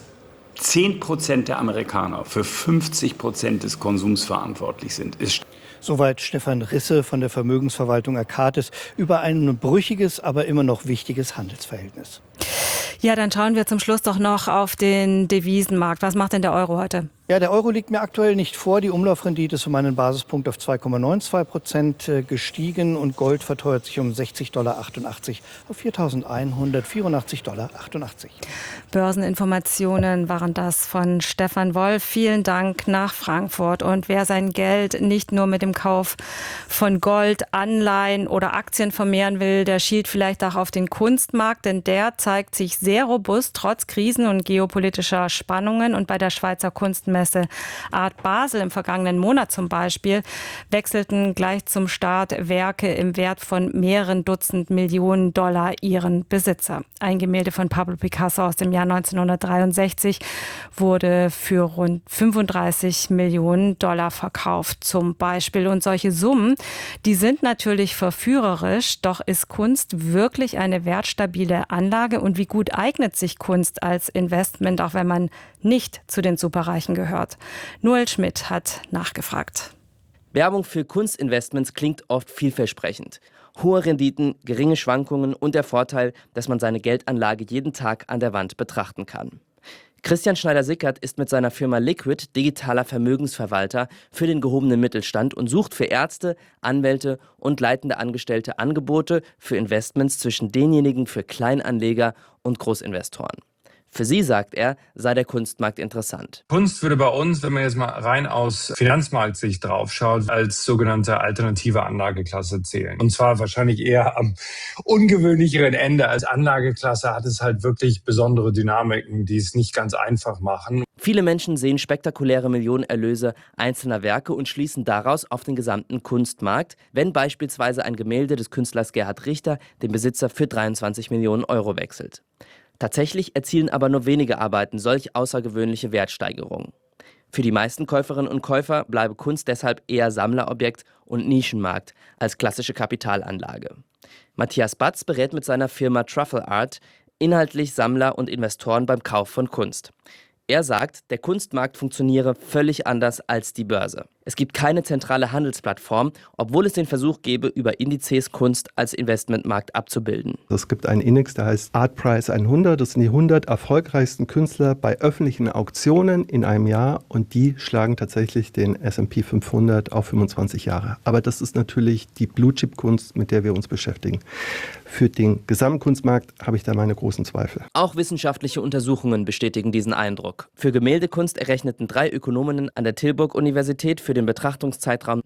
10% der Amerikaner für 50% des Konsums verantwortlich sind. Soweit Stefan Risse von der Vermögensverwaltung Arcatis über ein brüchiges, aber immer noch wichtiges Handelsverhältnis. Ja, dann schauen wir zum Schluss doch noch auf den Devisenmarkt. Was macht denn der Euro heute? Ja, der Euro liegt mir aktuell nicht vor. Die Umlaufrendite ist um einen Basispunkt auf 2,92% gestiegen und Gold verteuert sich um $60,88 auf $4.184,88. Börseninformationen waren das von Stefan Wolf. Vielen Dank nach Frankfurt. Und wer sein Geld nicht nur mit dem Kauf von Gold, Anleihen oder Aktien vermehren will, der schielt vielleicht auch auf den Kunstmarkt, denn der zeigt sich sehr robust trotz Krisen und geopolitischer Spannungen. Und bei der Schweizer Kunstmesse Investmentmesse Art Basel im vergangenen Monat zum Beispiel wechselten gleich zum Start Werke im Wert von mehreren Dutzend Millionen Dollar ihren Besitzer. Ein Gemälde von Pablo Picasso aus dem Jahr 1963 wurde für rund 35 Millionen Dollar verkauft zum Beispiel. Und solche Summen, die sind natürlich verführerisch, doch ist Kunst wirklich eine wertstabile Anlage und wie gut eignet sich Kunst als Investment, auch wenn man nicht zu den Superreichen gehört? Noel Schmidt hat nachgefragt. Werbung für Kunstinvestments klingt oft vielversprechend. Hohe Renditen, geringe Schwankungen und der Vorteil, dass man seine Geldanlage jeden Tag an der Wand betrachten kann. Christian Schneider-Sickert ist mit seiner Firma Liquid digitaler Vermögensverwalter für den gehobenen Mittelstand und sucht für Ärzte, Anwälte und leitende Angestellte Angebote für Investments zwischen denjenigen für Kleinanleger und Großinvestoren. Für sie, sagt er, sei der Kunstmarkt interessant. Kunst würde bei uns, wenn man jetzt mal rein aus Finanzmarktsicht draufschaut, als sogenannte alternative Anlageklasse zählen. Und zwar wahrscheinlich eher am ungewöhnlicheren Ende. Als Anlageklasse hat es halt wirklich besondere Dynamiken, die es nicht ganz einfach machen. Viele Menschen sehen spektakuläre Millionenerlöse einzelner Werke und schließen daraus auf den gesamten Kunstmarkt, wenn beispielsweise ein Gemälde des Künstlers Gerhard Richter den Besitzer für 23 Millionen Euro wechselt. Tatsächlich erzielen aber nur wenige Arbeiten solch außergewöhnliche Wertsteigerungen. Für die meisten Käuferinnen und Käufer bleibe Kunst deshalb eher Sammlerobjekt und Nischenmarkt als klassische Kapitalanlage. Matthias Batz berät mit seiner Firma Truffle Art inhaltlich Sammler und Investoren beim Kauf von Kunst. Er sagt, der Kunstmarkt funktioniere völlig anders als die Börse. Es gibt keine zentrale Handelsplattform, obwohl es den Versuch gäbe, über Indizes Kunst als Investmentmarkt abzubilden. Es gibt einen Index, der heißt Artprice 100. Das sind die 100 erfolgreichsten Künstler bei öffentlichen Auktionen in einem Jahr und die schlagen tatsächlich den S&P 500 auf 25 Jahre. Aber das ist natürlich die Blue-Chip-Kunst, mit der wir uns beschäftigen. Für den Gesamtkunstmarkt habe ich da meine großen Zweifel. Auch wissenschaftliche Untersuchungen bestätigen diesen Eindruck. Für Gemäldekunst errechneten 3 Ökonominnen an der Tilburg-Universität für den Betrachtungszeitraum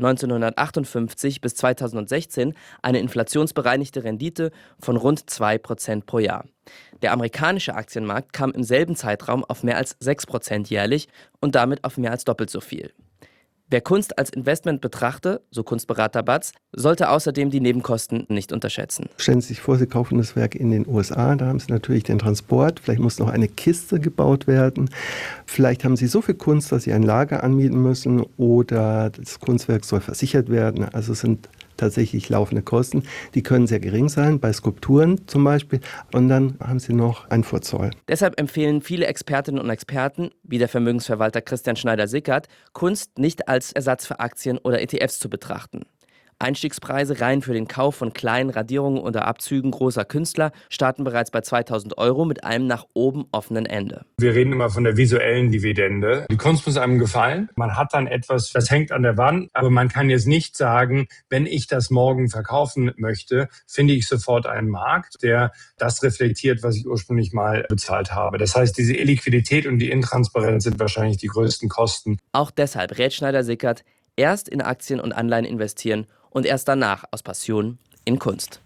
1958 bis 2016 eine inflationsbereinigte Rendite von rund 2% pro Jahr. Der amerikanische Aktienmarkt kam im selben Zeitraum auf mehr als 6% jährlich und damit auf mehr als doppelt so viel. Wer Kunst als Investment betrachte, so Kunstberater Batz, sollte außerdem die Nebenkosten nicht unterschätzen. Stellen Sie sich vor, Sie kaufen das Werk in den USA, da haben Sie natürlich den Transport, vielleicht muss noch eine Kiste gebaut werden, vielleicht haben Sie so viel Kunst, dass Sie ein Lager anmieten müssen oder das Kunstwerk soll versichert werden, also es sind tatsächlich laufende Kosten. Die können sehr gering sein, bei Skulpturen zum Beispiel. Und dann haben Sie noch einen Vorzoll. Deshalb empfehlen viele Expertinnen und Experten, wie der Vermögensverwalter Christian Schneider-Sickert, Kunst nicht als Ersatz für Aktien oder ETFs zu betrachten. Einstiegspreise rein für den Kauf von kleinen Radierungen oder Abzügen großer Künstler starten bereits bei 2.000 € mit einem nach oben offenen Ende. Wir reden immer von der visuellen Dividende. Die Kunst muss einem gefallen. Man hat dann etwas, das hängt an der Wand, aber man kann jetzt nicht sagen, wenn ich das morgen verkaufen möchte, finde ich sofort einen Markt, der das reflektiert, was ich ursprünglich mal bezahlt habe. Das heißt, diese Illiquidität und die Intransparenz sind wahrscheinlich die größten Kosten. Auch deshalb rät Schneider-Sickert, erst in Aktien und Anleihen investieren und erst danach aus Passion in Kunst.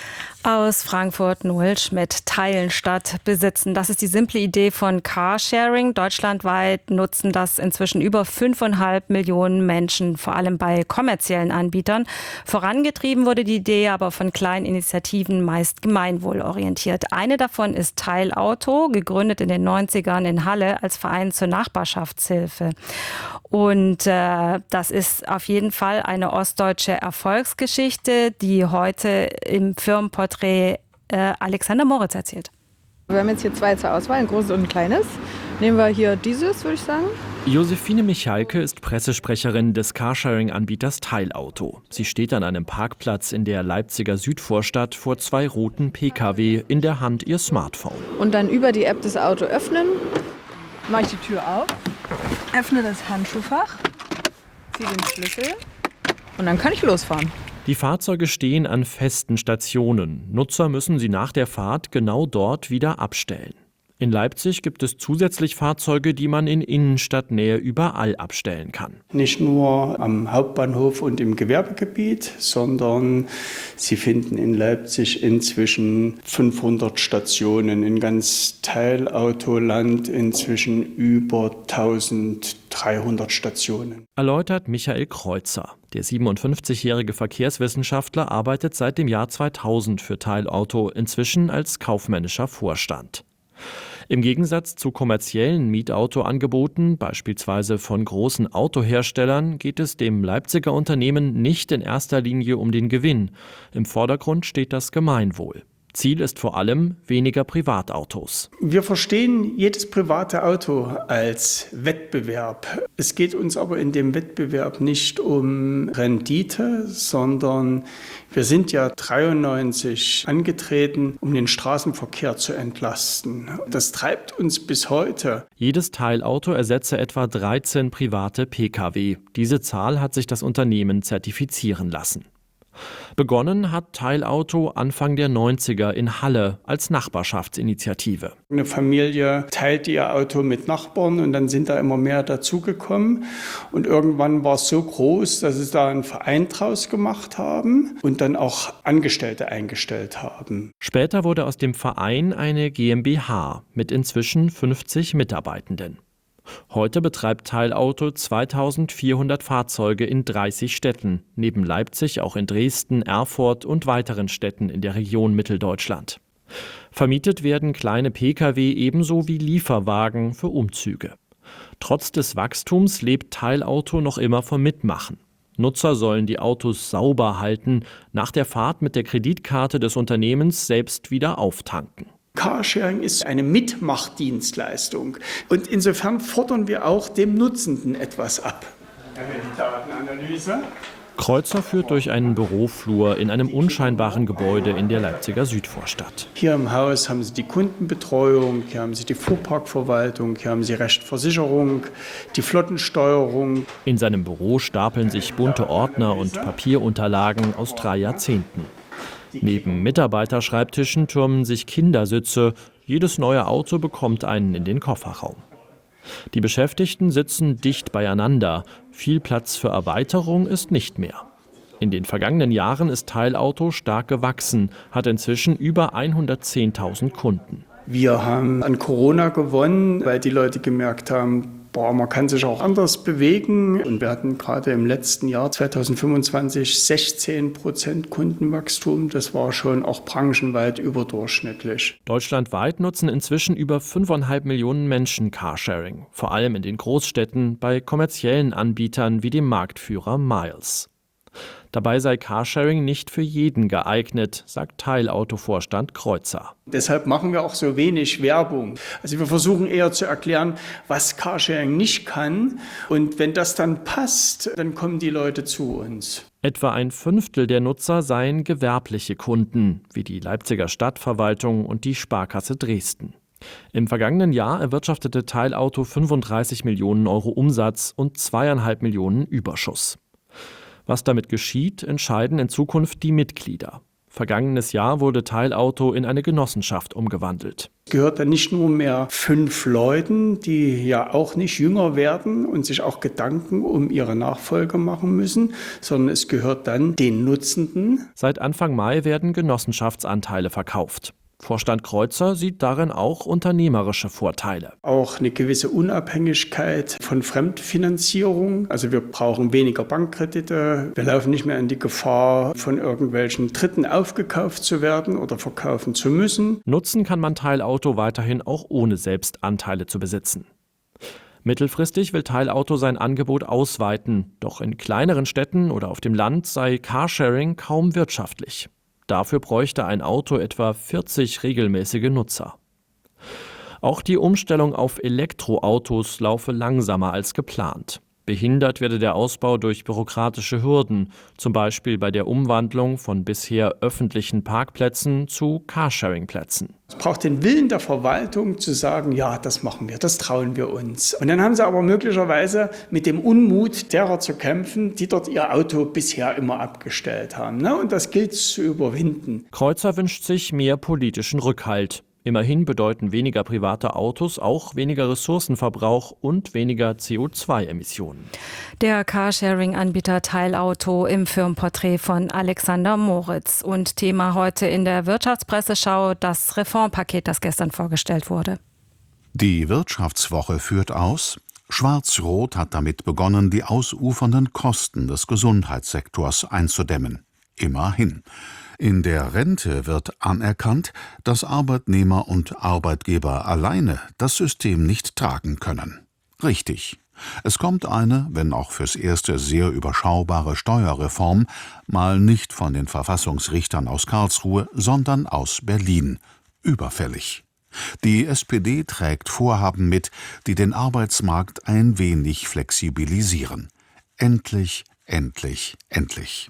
Aus Frankfurt Noel Schmidt. Teilen statt besitzen. Das ist die simple Idee von Carsharing. Deutschlandweit nutzen das inzwischen über 5,5 Millionen Menschen, vor allem bei kommerziellen Anbietern. Vorangetrieben wurde die Idee aber von kleinen Initiativen, meist gemeinwohlorientiert. Eine davon ist Teilauto, gegründet in den 90ern in Halle als Verein zur Nachbarschaftshilfe. Und das ist auf jeden Fall eine ostdeutsche Erfolgsgeschichte, die heute im Firmenporträt Alexander Moritz erzählt. Wir haben jetzt hier 2 zur Auswahl, ein großes und ein kleines. Nehmen wir hier dieses, würde ich sagen. Josephine Michalke ist Pressesprecherin des Carsharing-Anbieters Teilauto. Sie steht an einem Parkplatz in der Leipziger Südvorstadt vor 2 roten Pkw, in der Hand ihr Smartphone. Und dann über die App das Auto öffnen. Mache ich die Tür auf, öffne das Handschuhfach, ziehe den Schlüssel und dann kann ich losfahren. Die Fahrzeuge stehen an festen Stationen. Nutzer müssen sie nach der Fahrt genau dort wieder abstellen. In Leipzig gibt es zusätzlich Fahrzeuge, die man in Innenstadtnähe überall abstellen kann. Nicht nur am Hauptbahnhof und im Gewerbegebiet, sondern Sie finden in Leipzig inzwischen 500 Stationen, in ganz Teilautoland inzwischen über 1000 300 Stationen. Erläutert Michael Kreuzer. Der 57-jährige Verkehrswissenschaftler arbeitet seit dem Jahr 2000 für Teilauto, inzwischen als kaufmännischer Vorstand. Im Gegensatz zu kommerziellen Mietautoangeboten, beispielsweise von großen Autoherstellern, geht es dem Leipziger Unternehmen nicht in erster Linie um den Gewinn. Im Vordergrund steht das Gemeinwohl. Ziel ist vor allem weniger Privatautos. Wir verstehen jedes private Auto als Wettbewerb. Es geht uns aber in dem Wettbewerb nicht um Rendite, sondern wir sind ja 93 angetreten, um den Straßenverkehr zu entlasten. Das treibt uns bis heute. Jedes Teilauto ersetze etwa 13 private Pkw. Diese Zahl hat sich das Unternehmen zertifizieren lassen. Begonnen hat Teilauto Anfang der 90er in Halle als Nachbarschaftsinitiative. Eine Familie teilte ihr Auto mit Nachbarn und dann sind da immer mehr dazugekommen. Und irgendwann war es so groß, dass sie da einen Verein draus gemacht haben und dann auch Angestellte eingestellt haben. Später wurde aus dem Verein eine GmbH mit inzwischen 50 Mitarbeitenden. Heute betreibt Teilauto 2400 Fahrzeuge in 30 Städten, neben Leipzig auch in Dresden, Erfurt und weiteren Städten in der Region Mitteldeutschland. Vermietet werden kleine Pkw ebenso wie Lieferwagen für Umzüge. Trotz des Wachstums lebt Teilauto noch immer vom Mitmachen. Nutzer sollen die Autos sauber halten, nach der Fahrt mit der Kreditkarte des Unternehmens selbst wieder auftanken. Carsharing ist eine Mitmachdienstleistung und insofern fordern wir auch dem Nutzenden etwas ab. Datenanalyse. Kreuzer führt durch einen Büroflur in einem unscheinbaren Gebäude in der Leipziger Südvorstadt. Hier im Haus haben Sie die Kundenbetreuung, hier haben Sie die Fuhrparkverwaltung, hier haben Sie Rechtversicherung, die Flottensteuerung. In seinem Büro stapeln sich bunte Ordner und Papierunterlagen aus 3 Jahrzehnten. Neben Mitarbeiterschreibtischen türmen sich Kindersitze. Jedes neue Auto bekommt einen in den Kofferraum. Die Beschäftigten sitzen dicht beieinander. Viel Platz für Erweiterung ist nicht mehr. In den vergangenen Jahren ist Teilauto stark gewachsen, hat inzwischen über 110.000 Kunden. Wir haben an Corona gewonnen, weil die Leute gemerkt haben, man kann sich auch anders bewegen. Und wir hatten gerade im letzten Jahr 2025 16% Kundenwachstum. Das war schon auch branchenweit überdurchschnittlich. Deutschlandweit nutzen inzwischen über 5,5 Millionen Menschen Carsharing. Vor allem in den Großstädten bei kommerziellen Anbietern wie dem Marktführer Miles. Dabei sei Carsharing nicht für jeden geeignet, sagt Teilautovorstand Kreuzer. Deshalb machen wir auch so wenig Werbung. Also wir versuchen eher zu erklären, was Carsharing nicht kann. Und wenn das dann passt, dann kommen die Leute zu uns. Etwa 1/5 der Nutzer seien gewerbliche Kunden, wie die Leipziger Stadtverwaltung und die Sparkasse Dresden. Im vergangenen Jahr erwirtschaftete Teilauto 35 Millionen Euro Umsatz und 2,5 Millionen Überschuss. Was damit geschieht, entscheiden in Zukunft die Mitglieder. Vergangenes Jahr wurde Teilauto in eine Genossenschaft umgewandelt. Es gehört dann nicht nur mehr 5 Leuten, die ja auch nicht jünger werden und sich auch Gedanken um ihre Nachfolge machen müssen, sondern es gehört dann den Nutzenden. Seit Anfang Mai werden Genossenschaftsanteile verkauft. Vorstand Kreuzer sieht darin auch unternehmerische Vorteile. Auch eine gewisse Unabhängigkeit von Fremdfinanzierung. Also wir brauchen weniger Bankkredite. Wir laufen nicht mehr in die Gefahr, von irgendwelchen Dritten aufgekauft zu werden oder verkaufen zu müssen. Nutzen kann man Teilauto weiterhin auch ohne selbst Anteile zu besitzen. Mittelfristig will Teilauto sein Angebot ausweiten. Doch in kleineren Städten oder auf dem Land sei Carsharing kaum wirtschaftlich. Dafür bräuchte ein Auto etwa 40 regelmäßige Nutzer. Auch die Umstellung auf Elektroautos laufe langsamer als geplant. Behindert werde der Ausbau durch bürokratische Hürden, zum Beispiel bei der Umwandlung von bisher öffentlichen Parkplätzen zu Carsharing-Plätzen. Es braucht den Willen der Verwaltung zu sagen, ja, das machen wir, das trauen wir uns. Und dann haben sie aber möglicherweise mit dem Unmut derer zu kämpfen, die dort ihr Auto bisher immer abgestellt haben. Und das gilt zu überwinden. Kreuzer wünscht sich mehr politischen Rückhalt. Immerhin bedeuten weniger private Autos auch weniger Ressourcenverbrauch und weniger CO2-Emissionen. Der Carsharing-Anbieter Teilauto im Firmenporträt von Alexander Moritz. Und Thema heute in der Wirtschaftspresseschau das Reformpaket, das gestern vorgestellt wurde. Die Wirtschaftswoche führt aus: Schwarz-Rot hat damit begonnen, die ausufernden Kosten des Gesundheitssektors einzudämmen. Immerhin. In der Rente wird anerkannt, dass Arbeitnehmer und Arbeitgeber alleine das System nicht tragen können. Richtig. Es kommt eine, wenn auch fürs Erste sehr überschaubare Steuerreform, mal nicht von den Verfassungsrichtern aus Karlsruhe, sondern aus Berlin. Überfällig. Die SPD trägt Vorhaben mit, die den Arbeitsmarkt ein wenig flexibilisieren. Endlich, endlich, endlich.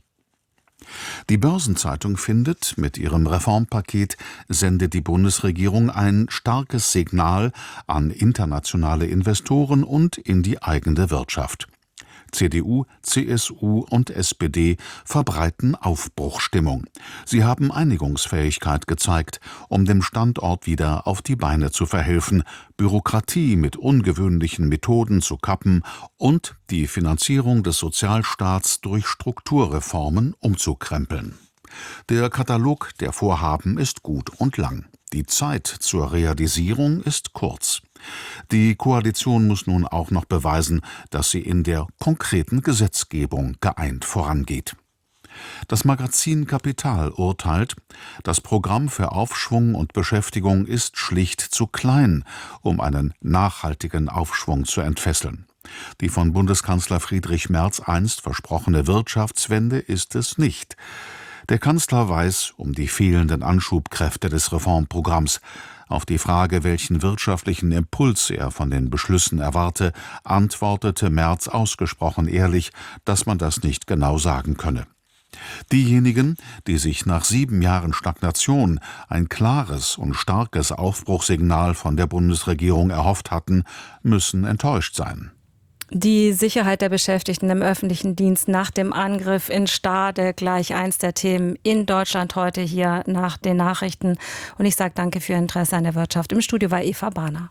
Die Börsenzeitung findet, mit ihrem Reformpaket sendet die Bundesregierung ein starkes Signal an internationale Investoren und in die eigene Wirtschaft. CDU, CSU und SPD verbreiten Aufbruchstimmung. Sie haben Einigungsfähigkeit gezeigt, um dem Standort wieder auf die Beine zu verhelfen, Bürokratie mit ungewöhnlichen Methoden zu kappen und die Finanzierung des Sozialstaats durch Strukturreformen umzukrempeln. Der Katalog der Vorhaben ist gut und lang. Die Zeit zur Realisierung ist kurz. Die Koalition muss nun auch noch beweisen, dass sie in der konkreten Gesetzgebung geeint vorangeht. Das Magazin Kapital urteilt, das Programm für Aufschwung und Beschäftigung ist schlicht zu klein, um einen nachhaltigen Aufschwung zu entfesseln. Die von Bundeskanzler Friedrich Merz einst versprochene Wirtschaftswende ist es nicht. Der Kanzler weiß um die fehlenden Anschubkräfte des Reformprogramms. Auf die Frage, welchen wirtschaftlichen Impuls er von den Beschlüssen erwarte, antwortete Merz ausgesprochen ehrlich, dass man das nicht genau sagen könne. Diejenigen, die sich nach 7 Jahren Stagnation ein klares und starkes Aufbruchssignal von der Bundesregierung erhofft hatten, müssen enttäuscht sein. Die Sicherheit der Beschäftigten im öffentlichen Dienst nach dem Angriff in Stade, gleich eins der Themen in Deutschland heute hier nach den Nachrichten. Und ich sage danke für Ihr Interesse an der Wirtschaft. Im Studio war Eva Bahner.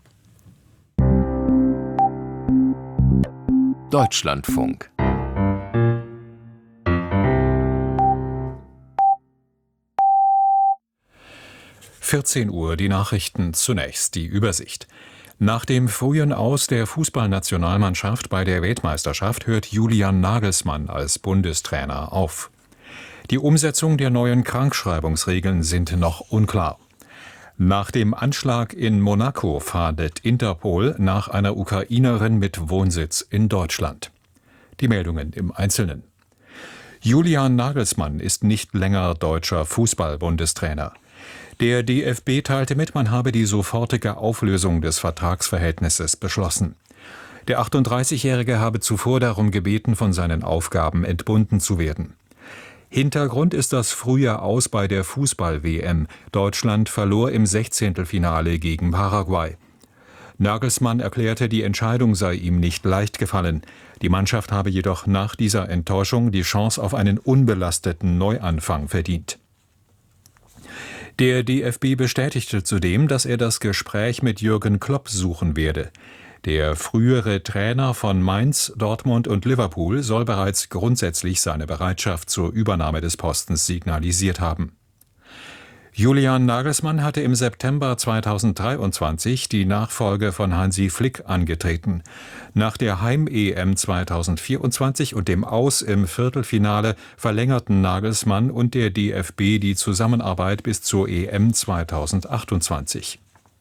Deutschlandfunk. Uhr, die Nachrichten, zunächst die Übersicht. Nach dem frühen Aus der Fußballnationalmannschaft bei der Weltmeisterschaft hört Julian Nagelsmann als Bundestrainer auf. Die Umsetzung der neuen Krankschreibungsregeln sind noch unklar. Nach dem Anschlag in Monaco fahndet Interpol nach einer Ukrainerin mit Wohnsitz in Deutschland. Die Meldungen im Einzelnen. Julian Nagelsmann ist nicht länger deutscher Fußball-Bundestrainer. Der DFB teilte mit, man habe die sofortige Auflösung des Vertragsverhältnisses beschlossen. Der 38-Jährige habe zuvor darum gebeten, von seinen Aufgaben entbunden zu werden. Hintergrund ist das frühe Aus bei der Fußball-WM. Deutschland verlor im 16. gegen Paraguay. Nagelsmann erklärte, die Entscheidung sei ihm nicht leicht gefallen. Die Mannschaft habe jedoch nach dieser Enttäuschung die Chance auf einen unbelasteten Neuanfang verdient. Der DFB bestätigte zudem, dass er das Gespräch mit Jürgen Klopp suchen werde. Der frühere Trainer von Mainz, Dortmund und Liverpool soll bereits grundsätzlich seine Bereitschaft zur Übernahme des Postens signalisiert haben. Julian Nagelsmann hatte im September 2023 die Nachfolge von Hansi Flick angetreten. Nach der Heim-EM 2024 und dem Aus im Viertelfinale verlängerten Nagelsmann und der DFB die Zusammenarbeit bis zur EM 2028.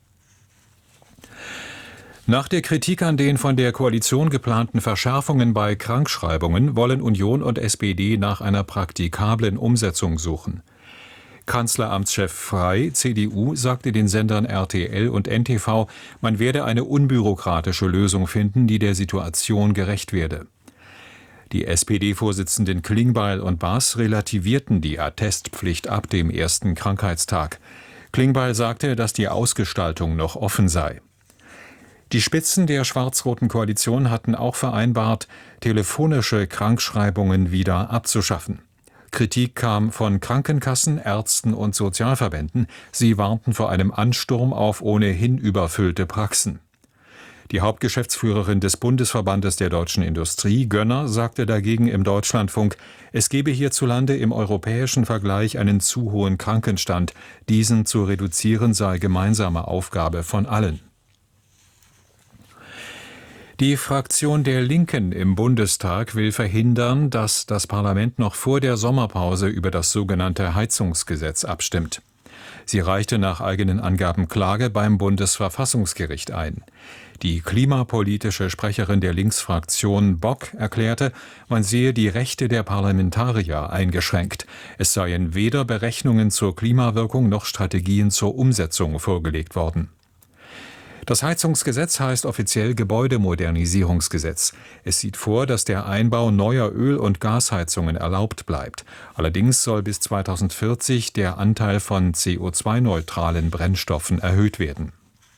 Nach der Kritik an den von der Koalition geplanten Verschärfungen bei Krankschreibungen wollen Union und SPD nach einer praktikablen Umsetzung suchen. Kanzleramtschef Frey, CDU, sagte den Sendern RTL und NTV, man werde eine unbürokratische Lösung finden, die der Situation gerecht werde. Die SPD-Vorsitzenden Klingbeil und Baas relativierten die Attestpflicht ab dem ersten Krankheitstag. Klingbeil sagte, dass die Ausgestaltung noch offen sei. Die Spitzen der schwarz-roten Koalition hatten auch vereinbart, telefonische Krankschreibungen wieder abzuschaffen. Kritik kam von Krankenkassen, Ärzten und Sozialverbänden. Sie warnten vor einem Ansturm auf ohnehin überfüllte Praxen. Die Hauptgeschäftsführerin des Bundesverbandes der deutschen Industrie, Gönner, sagte dagegen im Deutschlandfunk, es gebe hierzulande im europäischen Vergleich einen zu hohen Krankenstand. Diesen zu reduzieren sei gemeinsame Aufgabe von allen. Die Fraktion der Linken im Bundestag will verhindern, dass das Parlament noch vor der Sommerpause über das sogenannte Heizungsgesetz abstimmt. Sie reichte nach eigenen Angaben Klage beim Bundesverfassungsgericht ein. Die klimapolitische Sprecherin der Linksfraktion Bock erklärte, man sehe die Rechte der Parlamentarier eingeschränkt. Es seien weder Berechnungen zur Klimawirkung noch Strategien zur Umsetzung vorgelegt worden. Das Heizungsgesetz heißt offiziell Gebäudemodernisierungsgesetz. Es sieht vor, dass der Einbau neuer Öl- und Gasheizungen erlaubt bleibt. Allerdings soll bis 2040 der Anteil von CO2-neutralen Brennstoffen erhöht werden.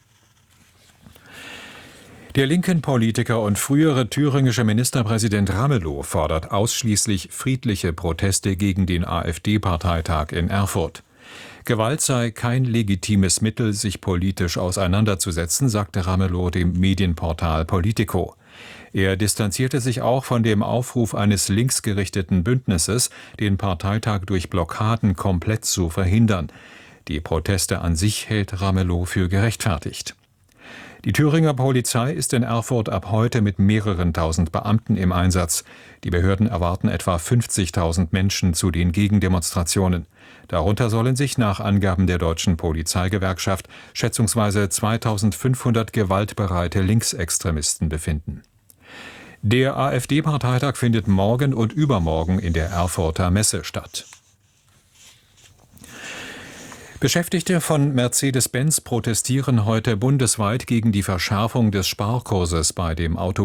Der linken Politiker und frühere thüringische Ministerpräsident Ramelow fordert ausschließlich friedliche Proteste gegen den AfD-Parteitag in Erfurt. Gewalt sei kein legitimes Mittel, sich politisch auseinanderzusetzen, sagte Ramelow dem Medienportal Politico. Er distanzierte sich auch von dem Aufruf eines linksgerichteten Bündnisses, den Parteitag durch Blockaden komplett zu verhindern. Die Proteste an sich hält Ramelow für gerechtfertigt. Die Thüringer Polizei ist in Erfurt ab heute mit mehreren tausend Beamten im Einsatz. Die Behörden erwarten etwa 50.000 Menschen zu den Gegendemonstrationen. Darunter sollen sich nach Angaben der deutschen Polizeigewerkschaft schätzungsweise 2.500 gewaltbereite Linksextremisten befinden. Der AfD-Parteitag findet morgen und übermorgen in der Erfurter Messe statt. Beschäftigte von Mercedes-Benz protestieren heute bundesweit gegen die Verschärfung des Sparkurses bei dem